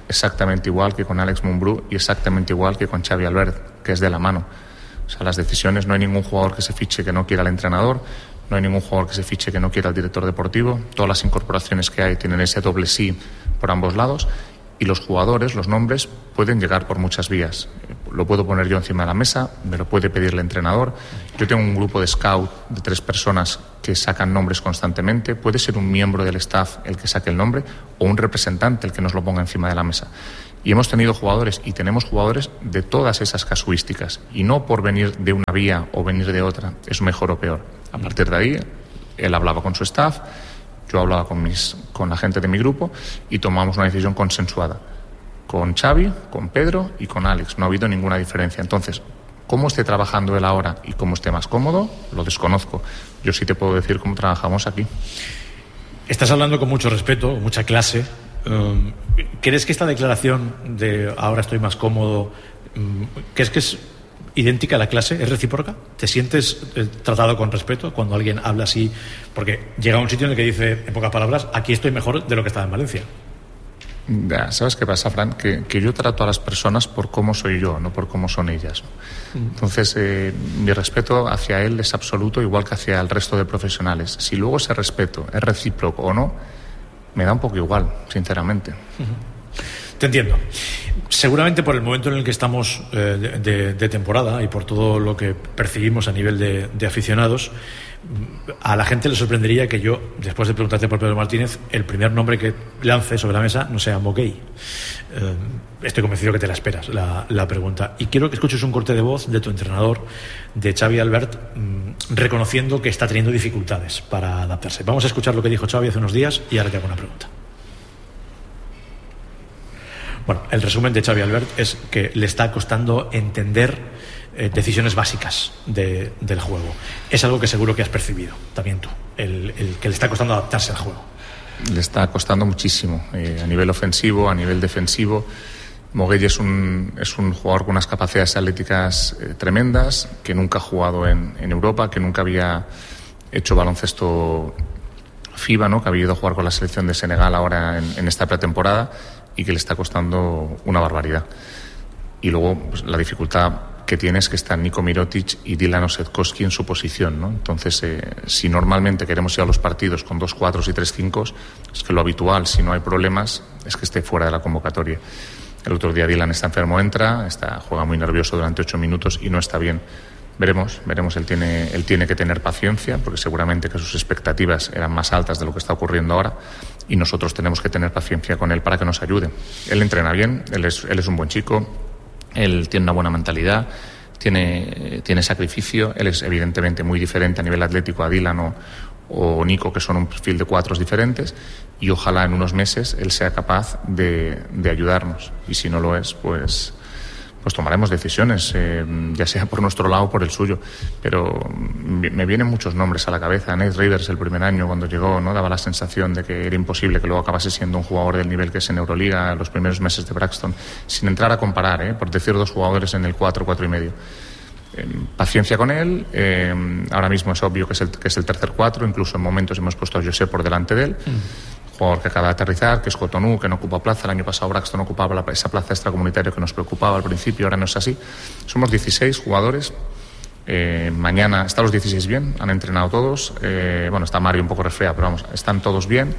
exactamente igual que con Alex Mumbrú y exactamente igual que con Xavi Albert, que es de la mano. O sea, las decisiones, no hay ningún jugador que se fiche que no quiera al entrenador, no hay ningún jugador que se fiche que no quiera al director deportivo. Todas las incorporaciones que hay tienen ese doble sí por ambos lados. Y los jugadores, los nombres, pueden llegar por muchas vías. Lo puedo poner yo encima de la mesa, me lo puede pedir el entrenador. Yo tengo un grupo de scout de 3 personas que sacan nombres constantemente. Puede ser un miembro del staff el que saque el nombre o un representante el que nos lo ponga encima de la mesa. Y hemos tenido jugadores y tenemos jugadores de todas esas casuísticas. Y no por venir de una vía o venir de otra es mejor o peor. A partir de ahí, él hablaba con su staff, yo hablaba con la gente de mi grupo y tomamos una decisión consensuada. Con Xavi, con Pedro y con Alex. No ha habido ninguna diferencia. Entonces, cómo esté trabajando él ahora y cómo esté más cómodo, lo desconozco. Yo sí te puedo decir cómo trabajamos aquí. Estás hablando con mucho respeto, mucha clase. ¿Crees que esta declaración de ahora estoy más cómodo, crees que es idéntica a la clase? ¿Es recíproca? ¿Te sientes tratado con respeto cuando alguien habla así? Porque llega a un sitio en el que dice, en pocas palabras, aquí estoy mejor de lo que estaba en Valencia. Ya, ¿sabes qué pasa, Fran? Que yo trato a las personas por cómo soy yo, no por cómo son ellas. Entonces, mi respeto hacia él es absoluto, igual que hacia el resto de profesionales. Si luego ese respeto es recíproco o no, me da un poco igual, sinceramente. Te entiendo. Seguramente por el momento en el que estamos de temporada y por todo lo que percibimos a nivel de aficionados, a la gente le sorprendería que yo, después de preguntarte por Pedro Martínez, el primer nombre que lance sobre la mesa no sea Moguey. Estoy convencido que te la esperas, la pregunta. Y quiero que escuches un corte de voz de tu entrenador, de Xavi Albert, reconociendo que está teniendo dificultades para adaptarse. Vamos a escuchar lo que dijo Xavi hace unos días y ahora te hago una pregunta. Bueno, el resumen de Xavi Albert es que le está costando entender decisiones básicas del juego. Es algo que seguro que has percibido también tú, el que le está costando adaptarse al juego. Le está costando muchísimo, a nivel ofensivo, a nivel defensivo. Moguey es un jugador con unas capacidades atléticas tremendas, que nunca ha jugado en Europa, que nunca había hecho baloncesto FIBA, ¿no? Que había ido a jugar con la selección de Senegal ahora en esta pretemporada, y que le está costando una barbaridad. Y luego pues, la dificultad que tiene es que están Nico Mirotic y Dylan Osetkowski en su posición, ¿no? Entonces, si normalmente queremos ir a los partidos con 2 4s y 3 5s, es que lo habitual, si no hay problemas, es que esté fuera de la convocatoria. El otro día Dylan está enfermo, juega muy nervioso durante 8 minutos y no está bien. Veremos, él tiene que tener paciencia, porque seguramente que sus expectativas eran más altas de lo que está ocurriendo ahora, y nosotros tenemos que tener paciencia con él para que nos ayude. Él entrena bien, él es un buen chico, él tiene una buena mentalidad, tiene sacrificio, él es evidentemente muy diferente a nivel atlético a Dylan o Nico, que son un perfil de 4 diferentes, y ojalá en unos meses él sea capaz de ayudarnos, y si no lo es, pues tomaremos decisiones, ya sea por nuestro lado o por el suyo. Pero me vienen muchos nombres a la cabeza. Nate Rivers, el primer año cuando llegó, no daba la sensación de que era imposible que luego acabase siendo un jugador del nivel que es en Euroliga los primeros meses de Braxton, sin entrar a comparar, por decir 2 jugadores en el 4 y medio. Paciencia con él. Ahora mismo es obvio que es el tercer 4, incluso en momentos hemos puesto a José por delante de él. Jugador que acaba de aterrizar, que es Cotonou, que no ocupa plaza. El año pasado Braxton ocupaba esa plaza extracomunitaria que nos preocupaba al principio, ahora no es así. Somos 16 jugadores. Mañana están los 16 bien, han entrenado todos. Está Mario un poco resfriado, pero vamos, están todos bien.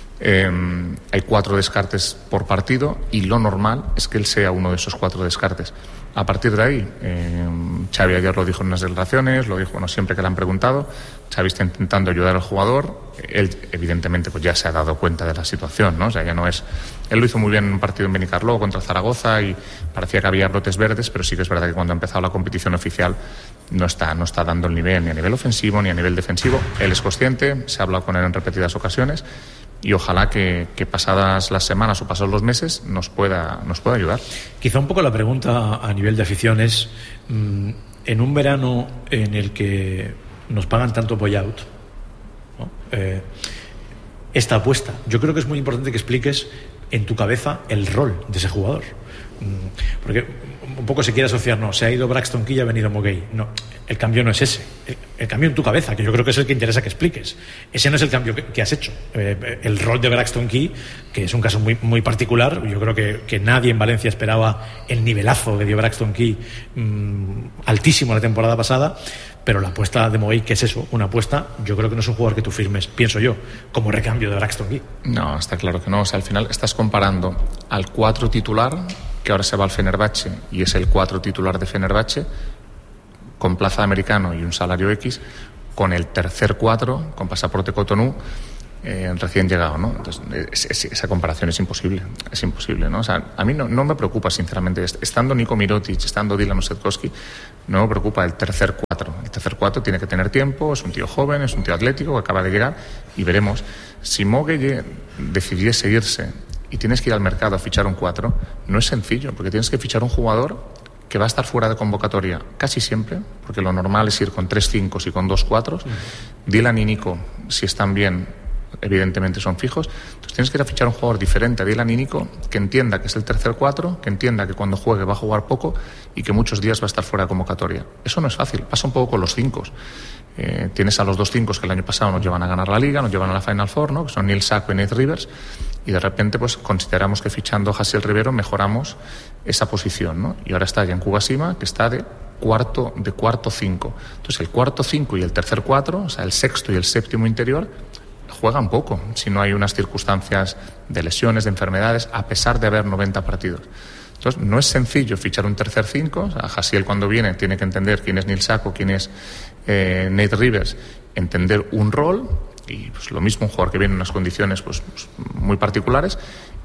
Hay 4 descartes por partido y lo normal es que él sea uno de esos 4 descartes. A partir de ahí, Xavi ayer lo dijo en unas declaraciones, lo dijo siempre que le han preguntado. Xavi está intentando ayudar al jugador. Él, evidentemente, pues ya se ha dado cuenta de la situación, ¿no? O sea, ya no es. Él lo hizo muy bien en un partido en Benicarló contra Zaragoza y parecía que había brotes verdes, pero sí que es verdad que cuando ha empezado la competición oficial no está dando el nivel, ni a nivel ofensivo ni a nivel defensivo. Él es consciente, se ha hablado con él en repetidas ocasiones. Y ojalá que pasadas las semanas o pasados los meses nos pueda ayudar. Quizá un poco la pregunta a nivel de afición es, en un verano en el que nos pagan tanto buyout, ¿no? Esta apuesta, yo creo que es muy importante que expliques en tu cabeza el rol de ese jugador. Porque un poco se quiere asociar, no, se ha ido Braxton Key y ha venido Moguey. No, el cambio no es ese. El cambio en tu cabeza, que yo creo que es el que interesa que expliques. Ese no es el cambio que has hecho. El rol de Braxton Key, que es un caso muy, muy particular, yo creo que nadie en Valencia esperaba el nivelazo que dio Braxton Key, altísimo la temporada pasada, pero la apuesta de Moguey, que es eso, una apuesta, yo creo que no es un jugador que tú firmes, pienso yo, como recambio de Braxton Key. No, está claro que no. O sea, al final estás comparando al 4 titular, que ahora se va al Fenerbahce y es el 4 titular de Fenerbahce, con plaza de americano y un salario X, con el tercer 4, con pasaporte Cotonou, recién llegado, ¿no? Entonces, esa comparación es imposible, ¿no? O sea, a mí no me preocupa, sinceramente, estando Niko Mirotic, estando Dylan Osetkowski, no me preocupa el tercer 4. El tercer 4 tiene que tener tiempo, es un tío joven, es un tío atlético que acaba de llegar, y veremos. Si Moguey decidiese irse y tienes que ir al mercado a fichar un 4, no es sencillo, porque tienes que fichar un jugador que va a estar fuera de convocatoria casi siempre, porque lo normal es ir con 3 5 y con 2 4. Dylan y Nico, si están bien, evidentemente son fijos. Entonces tienes que ir a fichar un jugador diferente a Dylan y Nico, que entienda que es el tercer 4, que entienda que cuando juegue va a jugar poco y que muchos días va a estar fuera de convocatoria. Eso no es fácil, pasa un poco con los 5. Tienes a los 2 5 que el año pasado nos llevan a ganar la Liga, nos llevan a la Final Four, ¿no? Que son Neil Sacco y Nate Rivers, y de repente pues consideramos que fichando a Jassiel Rivero mejoramos esa posición, ¿no? Y ahora está Yankuba Basima, que está de cuarto 5. Entonces el cuarto 5 y el tercer 4, o sea, el sexto y el séptimo interior, juegan poco si no hay unas circunstancias de lesiones, de enfermedades, a pesar de haber 90 partidos. Entonces no es sencillo fichar un tercer 5. O sea, Jassiel cuando viene tiene que entender quién es Neil Sacco, quién es Nate Rivers, entender un rol, y pues lo mismo un jugador que viene en unas condiciones pues muy particulares,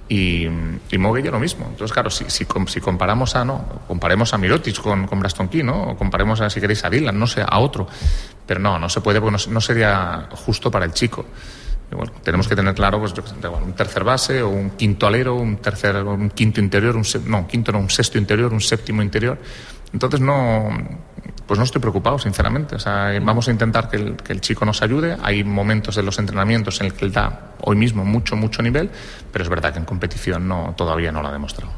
y Moguey lo mismo. Entonces claro, si comparamos comparemos a Mirotic con Braxton Key, ¿no? O comparemos si queréis a Dylan, no sé, a otro, pero no se puede, porque no sería justo para el chico. Y bueno, tenemos que tener claro pues un tercer base o un quinto alero, un quinto interior, un sexto interior, un séptimo interior. Entonces no estoy preocupado, sinceramente. O sea, vamos a intentar que el chico nos ayude. Hay momentos de los entrenamientos en el que él da hoy mismo mucho nivel, pero es verdad que en competición todavía no lo ha demostrado.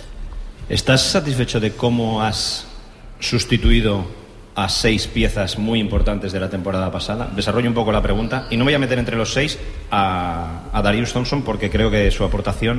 ¿Estás satisfecho de cómo has sustituido a 6 piezas muy importantes de la temporada pasada? Desarrollo un poco la pregunta y no me voy a meter entre los 6 a Darius Thompson, porque creo que su aportación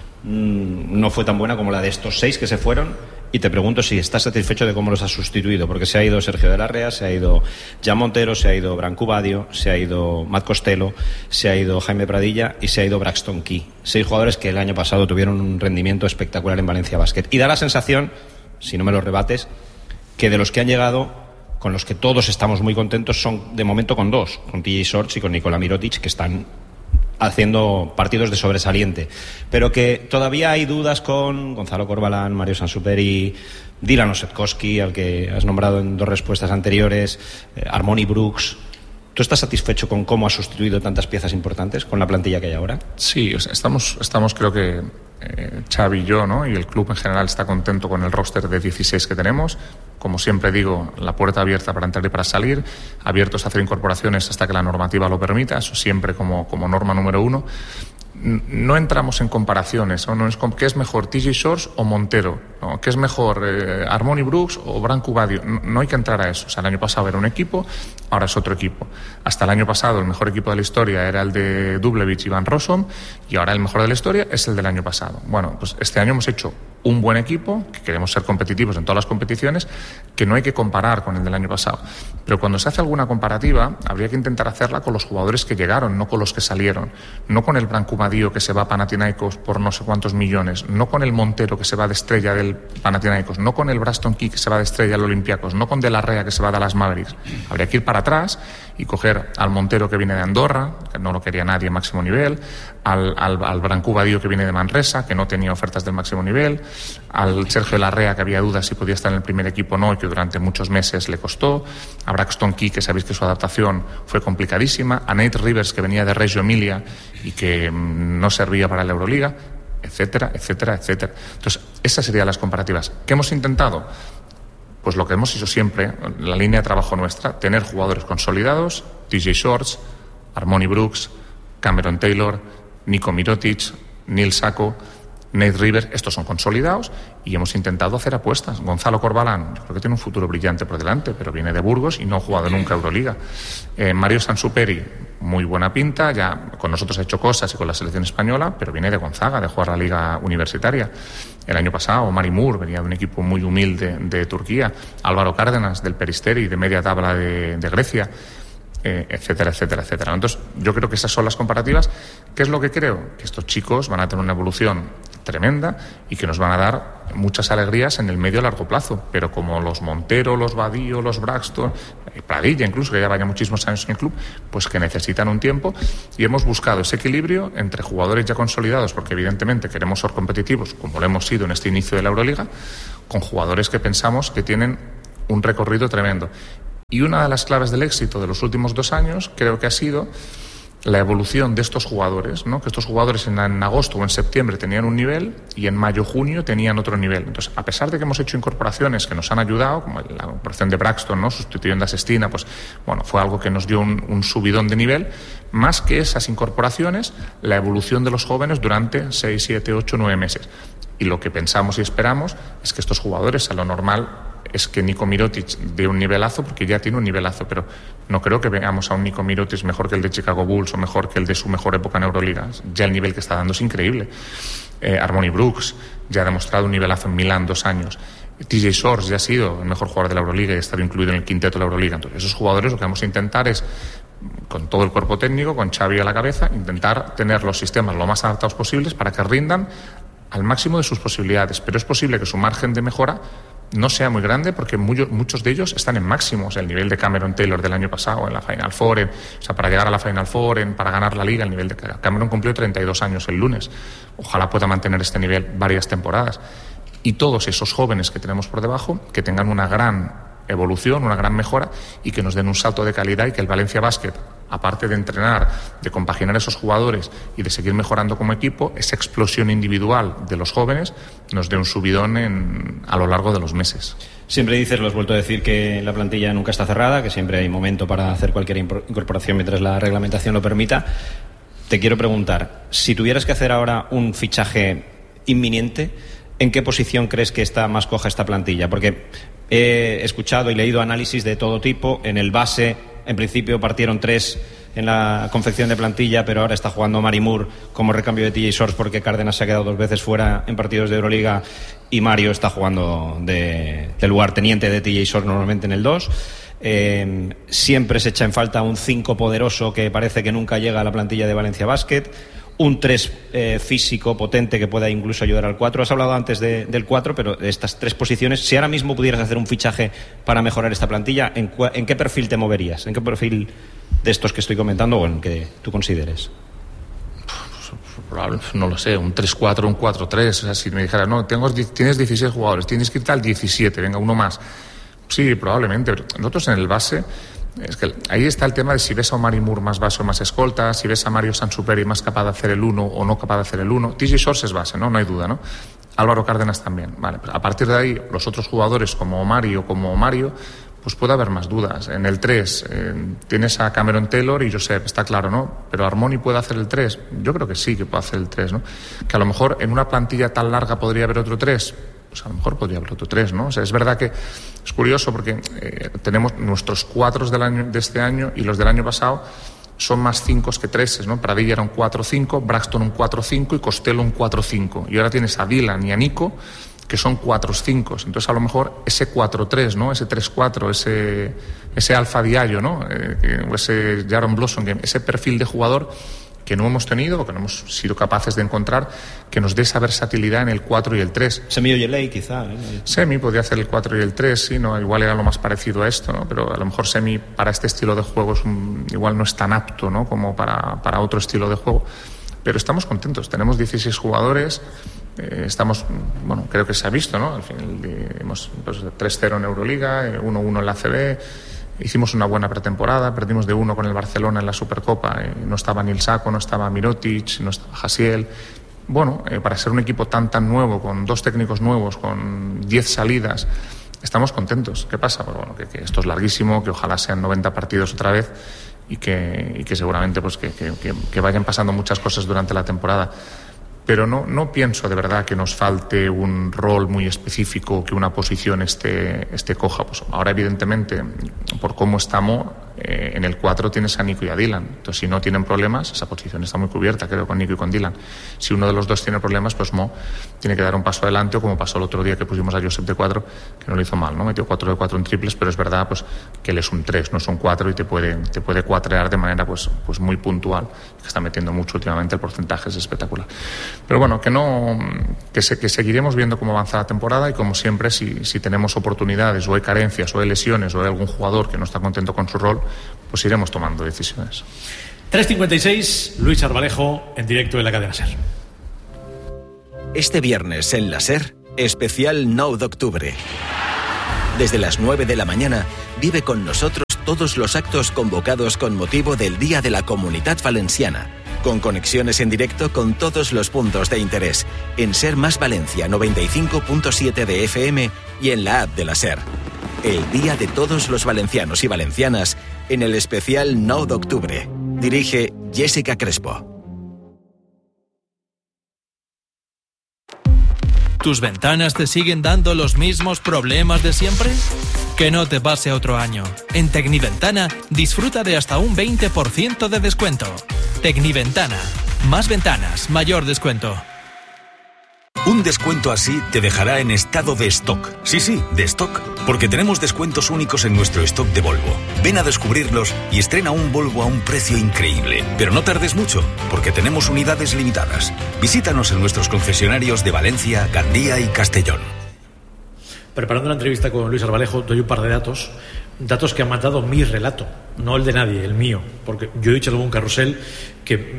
no fue tan buena como la de estos 6 que se fueron. Y te pregunto si estás satisfecho de cómo los has sustituido, porque se ha ido Sergio de la Rea, se ha ido Jan Montero, se ha ido Branco Badio, se ha ido Matt Costello, se ha ido Jaime Pradilla y se ha ido Braxton Key. 6 jugadores que el año pasado tuvieron un rendimiento espectacular en Valencia Basket. Y da la sensación, si no me lo rebates, que de los que han llegado, con los que todos estamos muy contentos, son de momento con 2, con TJ Shorts y con Nikola Mirotic, que están haciendo partidos de sobresaliente, pero que todavía hay dudas con Gonzalo Corbalán, Mario Sansuperi, Dylan Osetkowski, al que has nombrado en 2 respuestas anteriores, Armoni Brooks. ¿Tú estás satisfecho con cómo has sustituido tantas piezas importantes con la plantilla que hay ahora? Sí, o sea, estamos creo que Xavi y yo, ¿no? Y el club en general está contento con el roster de 16 que tenemos. Como siempre digo, la puerta abierta para entrar y para salir, abiertos a hacer incorporaciones hasta que la normativa lo permita, eso siempre como norma número 1. No entramos en comparaciones, no es ¿qué es mejor, TJ Shorts o Montero? ¿No? ¿Qué es mejor, Armoni Brooks o Branco Badio? No hay que entrar a eso. O sea, el año pasado era un equipo, ahora es otro equipo. Hasta el año pasado el mejor equipo de la historia era el de Dublevich y Van Rossum, y ahora el mejor de la historia es el del año pasado. Bueno, pues este año hemos hecho un buen equipo, que queremos ser competitivos en todas las competiciones, que no hay que comparar con el del año pasado. Pero cuando se hace alguna comparativa, habría que intentar hacerla con los jugadores que llegaron, no con los que salieron. No con el Branco Badio que se va a Panathinaikos por no sé cuántos millones, no con el Montero que se va de estrella del Panathinaikos, no con el Braxton Key que se va de estrella al Olympiacos, no con De la Rea que se va a Dallas Mavericks. Habría que ir para atrás y coger al Montero que viene de Andorra, que no lo quería nadie máximo nivel, al Branco Badio que viene de Manresa, que no tenía ofertas del máximo nivel, al Sergio de la Rea, que había dudas si podía estar en el primer equipo o no, y que durante muchos meses le costó, a Braxton Key, que sabéis que su adaptación fue complicadísima, a Nate Rivers, que venía de Reggio Emilia y que no servía para la Euroliga, etcétera, etcétera, etcétera. Entonces, esas serían las comparativas. ¿Qué hemos intentado? Pues lo que hemos hecho siempre, la línea de trabajo nuestra, tener jugadores consolidados, TJ Shorts, Armoni Brooks, Cameron Taylor, Niko Mirotic, Neil Sacco, Nate River, estos son consolidados y hemos intentado hacer apuestas. Gonzalo Corbalán, yo creo que tiene un futuro brillante por delante, pero viene de Burgos y no ha jugado nunca Euroliga. Mario Sansuperi, muy buena pinta, ya con nosotros ha hecho cosas y con la selección española, pero viene de Gonzaga, de jugar la liga universitaria. El año pasado, Mari Moore venía de un equipo muy humilde de Turquía, Álvaro Cárdenas del Peristeri, de media tabla de Grecia, etcétera, etcétera, etcétera. Entonces, yo creo que esas son las comparativas. ¿Qué es lo que creo? Que estos chicos van a tener una evolución tremenda y que nos van a dar muchas alegrías en el medio a largo plazo, pero como los Montero, los Badío, los Braxton, Pradilla incluso, que ya vaya muchísimos años en el club, pues que necesitan un tiempo, y hemos buscado ese equilibrio entre jugadores ya consolidados, porque evidentemente queremos ser competitivos, como lo hemos sido en este inicio de la Euroliga, con jugadores que pensamos que tienen un recorrido tremendo. Y una de las claves del éxito de los últimos 2 años creo que ha sido la evolución de estos jugadores, ¿no? Que estos jugadores en agosto o en septiembre tenían un nivel y en mayo-junio tenían otro nivel. Entonces, a pesar de que hemos hecho incorporaciones que nos han ayudado, como la incorporación de Braxton, ¿no? Sustituyendo a Sestina, pues bueno, fue algo que nos dio un subidón de nivel. Más que esas incorporaciones, la evolución de los jóvenes durante 6, 7, 8, 9 meses. Y lo que pensamos y esperamos es que estos jugadores, a lo normal, es que Nico Mirotic dé un nivelazo, porque ya tiene un nivelazo, pero no creo que veamos a un Nico Mirotic mejor que el de Chicago Bulls o mejor que el de su mejor época en Euroliga. Ya el nivel que está dando es increíble. Harmony Brooks ya ha demostrado un nivelazo en Milán 2 años. TJ Shorts ya ha sido el mejor jugador de la Euroliga y ha estado incluido en el quinteto de la Euroliga. Entonces, esos jugadores lo que vamos a intentar es, con todo el cuerpo técnico, con Xavi a la cabeza, intentar tener los sistemas lo más adaptados posibles para que rindan al máximo de sus posibilidades. Pero es posible que su margen de mejora no sea muy grande, porque muchos de ellos están en máximos. El nivel de Cameron Taylor del año pasado en la Final Four, o sea, para llegar a la Final Four, para ganar la Liga, el nivel de Cameron cumplió 32 años el lunes. Ojalá pueda mantener este nivel varias temporadas. Y todos esos jóvenes que tenemos por debajo, que tengan una gran evolución, una gran mejora, y que nos den un salto de calidad, y que el Valencia Basket, aparte de entrenar, de compaginar esos jugadores y de seguir mejorando como equipo, esa explosión individual de los jóvenes nos dé un subidón a lo largo de los meses. Siempre dices, lo has vuelto a decir, que la plantilla nunca está cerrada, que siempre hay momento para hacer cualquier incorporación mientras la reglamentación lo permita. Te quiero preguntar, si tuvieras que hacer ahora un fichaje inminente, ¿en qué posición crees que está más coja esta plantilla? Porque he escuchado y leído análisis de todo tipo. En el base, en principio partieron 3 en la confección de plantilla, pero ahora está jugando Mari Moore como recambio de TJ Shorts, porque Cárdenas se ha quedado 2 veces fuera en partidos de Euroliga, y Mario está jugando de lugarteniente de TJ Shorts normalmente en el 2. Siempre se echa en falta un 5 poderoso que parece que nunca llega a la plantilla de Valencia Basket. Un 3 físico potente que pueda incluso ayudar al 4. Has hablado antes del 4, pero de estas 3 posiciones, si ahora mismo pudieras hacer un fichaje para mejorar esta plantilla, ¿en qué perfil te moverías? ¿En qué perfil de estos que estoy comentando o en que tú consideres? Probablemente, no lo sé, un 3-4, un 4-3. O sea, si me dijeras, no, tienes 16 jugadores, tienes que irte al 17, venga, uno más. Sí, probablemente. Pero nosotros en el base, es que ahí está el tema de si ves a Mari Moore más base o más escolta, si ves a Mario Sansuperi más capaz de hacer el 1 o no capaz de hacer el 1. TJ Shorts es base, ¿no? No hay duda, ¿no? Álvaro Cárdenas también. Vale, pero a partir de ahí, los otros jugadores como Mario, pues puede haber más dudas. En el 3 tienes a Cameron Taylor y Josep, está claro, ¿no? Pero Harmony puede hacer el 3. Yo creo que sí que puede hacer el 3, ¿no? Que a lo mejor en una plantilla tan larga podría haber otro 3. Pues a lo mejor podría haber otro 3, ¿no? O sea, es verdad que es curioso porque tenemos nuestros 4 de este año y los del año pasado son más 5 que 3, ¿no? Pradilla era un 4-5, Braxton un 4-5 y Costello un 4-5. Y ahora tienes a Dylan y a Nico, que son 4-5. Entonces, a lo mejor ese 4-3, ¿no? Ese 3-4, ese Alfa Diallo, ¿no? O ese Jaron Blossom, ese perfil de jugador que no hemos tenido o que no hemos sido capaces de encontrar, que nos dé esa versatilidad en el 4 y el 3. Semi Ojeley, quizá, ¿eh? Semi podría hacer el 4 y el 3, sí, ¿no? Igual era lo más parecido a esto, ¿no? Pero a lo mejor Semi para este estilo de juego igual no es tan apto, ¿no? Como para otro estilo de juego. Pero estamos contentos, tenemos 16 jugadores, estamos, bueno, creo que se ha visto, ¿no? Al final hemos 3-0 en Euroliga, 1-1 en la ACB. Hicimos una buena pretemporada, perdimos de 1 con el Barcelona en la Supercopa, no estaba Nilsako, no estaba Mirotic, no estaba Hasiel. Bueno, para ser un equipo tan nuevo, con 2 técnicos nuevos, con 10 salidas, estamos contentos. ¿Qué pasa? Pues bueno, que esto es larguísimo, que ojalá sean 90 partidos otra vez y que seguramente pues que vayan pasando muchas cosas durante la temporada. Pero no pienso de verdad que nos falte un rol muy específico, que una posición esté coja. Pues ahora, evidentemente, por cómo estamos, en el 4 tienes a Nico y a Dylan. Entonces, si no tienen problemas, esa posición está muy cubierta, creo, con Nico y con Dylan. Si uno de los dos tiene problemas, pues Mo tiene que dar un paso adelante, o como pasó el otro día que pusimos a Josep de 4, que no lo hizo mal, ¿no? Metió 4 de 4 en triples, pero es verdad pues que él es un 3, no es un 4, y te puede cuatrear de manera pues muy puntual. Que está metiendo mucho últimamente, el porcentaje es espectacular. Pero bueno, que seguiremos viendo cómo avanza la temporada, y como siempre, si tenemos oportunidades, o hay carencias, o hay lesiones, o hay algún jugador que no está contento con su rol, pues iremos tomando decisiones. 3:56, Luis Arbalejo en directo en la cadena SER. Este viernes en la SER, especial 9 de octubre. Desde las 9 de la mañana, vive con nosotros todos los actos convocados con motivo del Día de la Comunitat Valenciana, con conexiones en directo con todos los puntos de interés, en SER Más Valencia 95.7 de FM y en la app de la SER. El Día de todos los valencianos y valencianas en el especial 9 de octubre. Dirige Jessica Crespo. ¿Tus ventanas te siguen dando los mismos problemas de siempre? Que no te pase otro año. En Tecniventana disfruta de hasta un 20% de descuento. Tecniventana. Más ventanas, mayor descuento. Un descuento así te dejará en estado de stock. Sí, de stock. Porque tenemos descuentos únicos en nuestro stock de Volvo. Ven a descubrirlos y estrena un Volvo a un precio increíble. Pero no tardes mucho, porque tenemos unidades limitadas. Visítanos en nuestros concesionarios de Valencia, Gandía y Castellón. Preparando la entrevista con Luis Arbalejo, doy un par de datos que han matado mi relato, no el de nadie, el mío, porque yo he dicho en algún carrusel que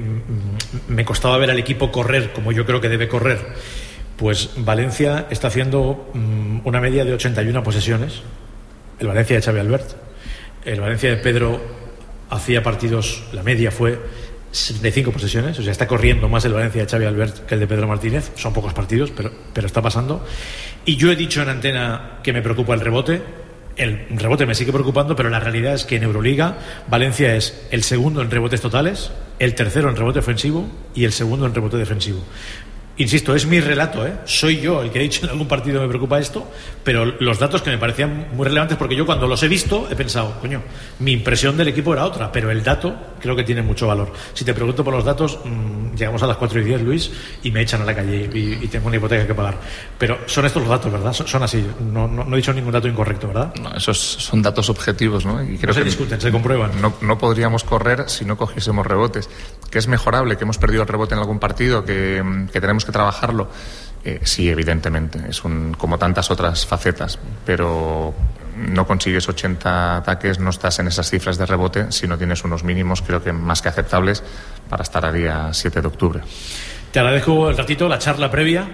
me costaba ver al equipo correr como yo creo que debe correr. Pues Valencia está haciendo una media de 81 posesiones, el Valencia de Xavi Albert. El Valencia de Pedro hacía partidos, la media fue 75 posesiones, o sea, está corriendo más el Valencia de Xavi Albert que el de Pedro Martínez. Son pocos partidos, pero está pasando. Y yo he dicho en antena que me preocupa el rebote. El rebote me sigue preocupando, pero la realidad es que en Euroliga Valencia es el segundo en rebotes totales, el tercero en rebote ofensivo y el segundo en rebote defensivo. Insisto, es mi relato, soy yo el que he dicho en algún partido me preocupa esto, pero los datos que me parecían muy relevantes, porque yo cuando los he visto he pensado, coño, mi impresión del equipo era otra, pero el dato creo que tiene mucho valor. Si te pregunto por los datos, llegamos a las 4:10, Luis, y me echan a la calle y tengo una hipoteca que pagar. Pero son estos los datos, ¿verdad? Son así, no he dicho ningún dato incorrecto, ¿verdad? No, esos son datos objetivos, ¿no? Y creo no se discuten, se comprueban. No podríamos correr si no cogiésemos rebotes. Que es mejorable, que hemos perdido el rebote en algún partido, que tenemos que trabajarlo. Sí, evidentemente, es como tantas otras facetas, pero no consigues 80 ataques, no estás en esas cifras de rebote si no tienes unos mínimos, creo que más que aceptables, para estar a día 7 de octubre. Te agradezco el ratito, la charla previa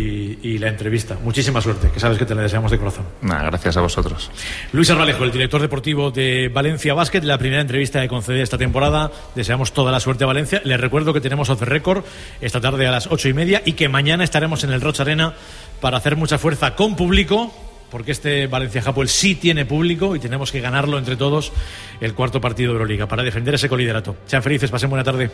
y la entrevista. Muchísima suerte, que sabes que te la deseamos de corazón. Gracias a vosotros. Luis Arbalejo, el director deportivo de Valencia Basket, la primera entrevista que concede esta temporada. Deseamos toda la suerte a Valencia. Les recuerdo que tenemos Off the Record esta tarde a las 8:30 y que mañana estaremos en el Roig Arena para hacer mucha fuerza con público, porque este Valencia-Hapoel sí tiene público y tenemos que ganarlo entre todos el cuarto partido de Euroliga para defender ese coliderato. Sean felices, pasen buena tarde.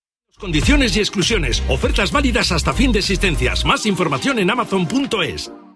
Condiciones y exclusiones. Ofertas válidas hasta fin de existencias. Más información en Amazon.es.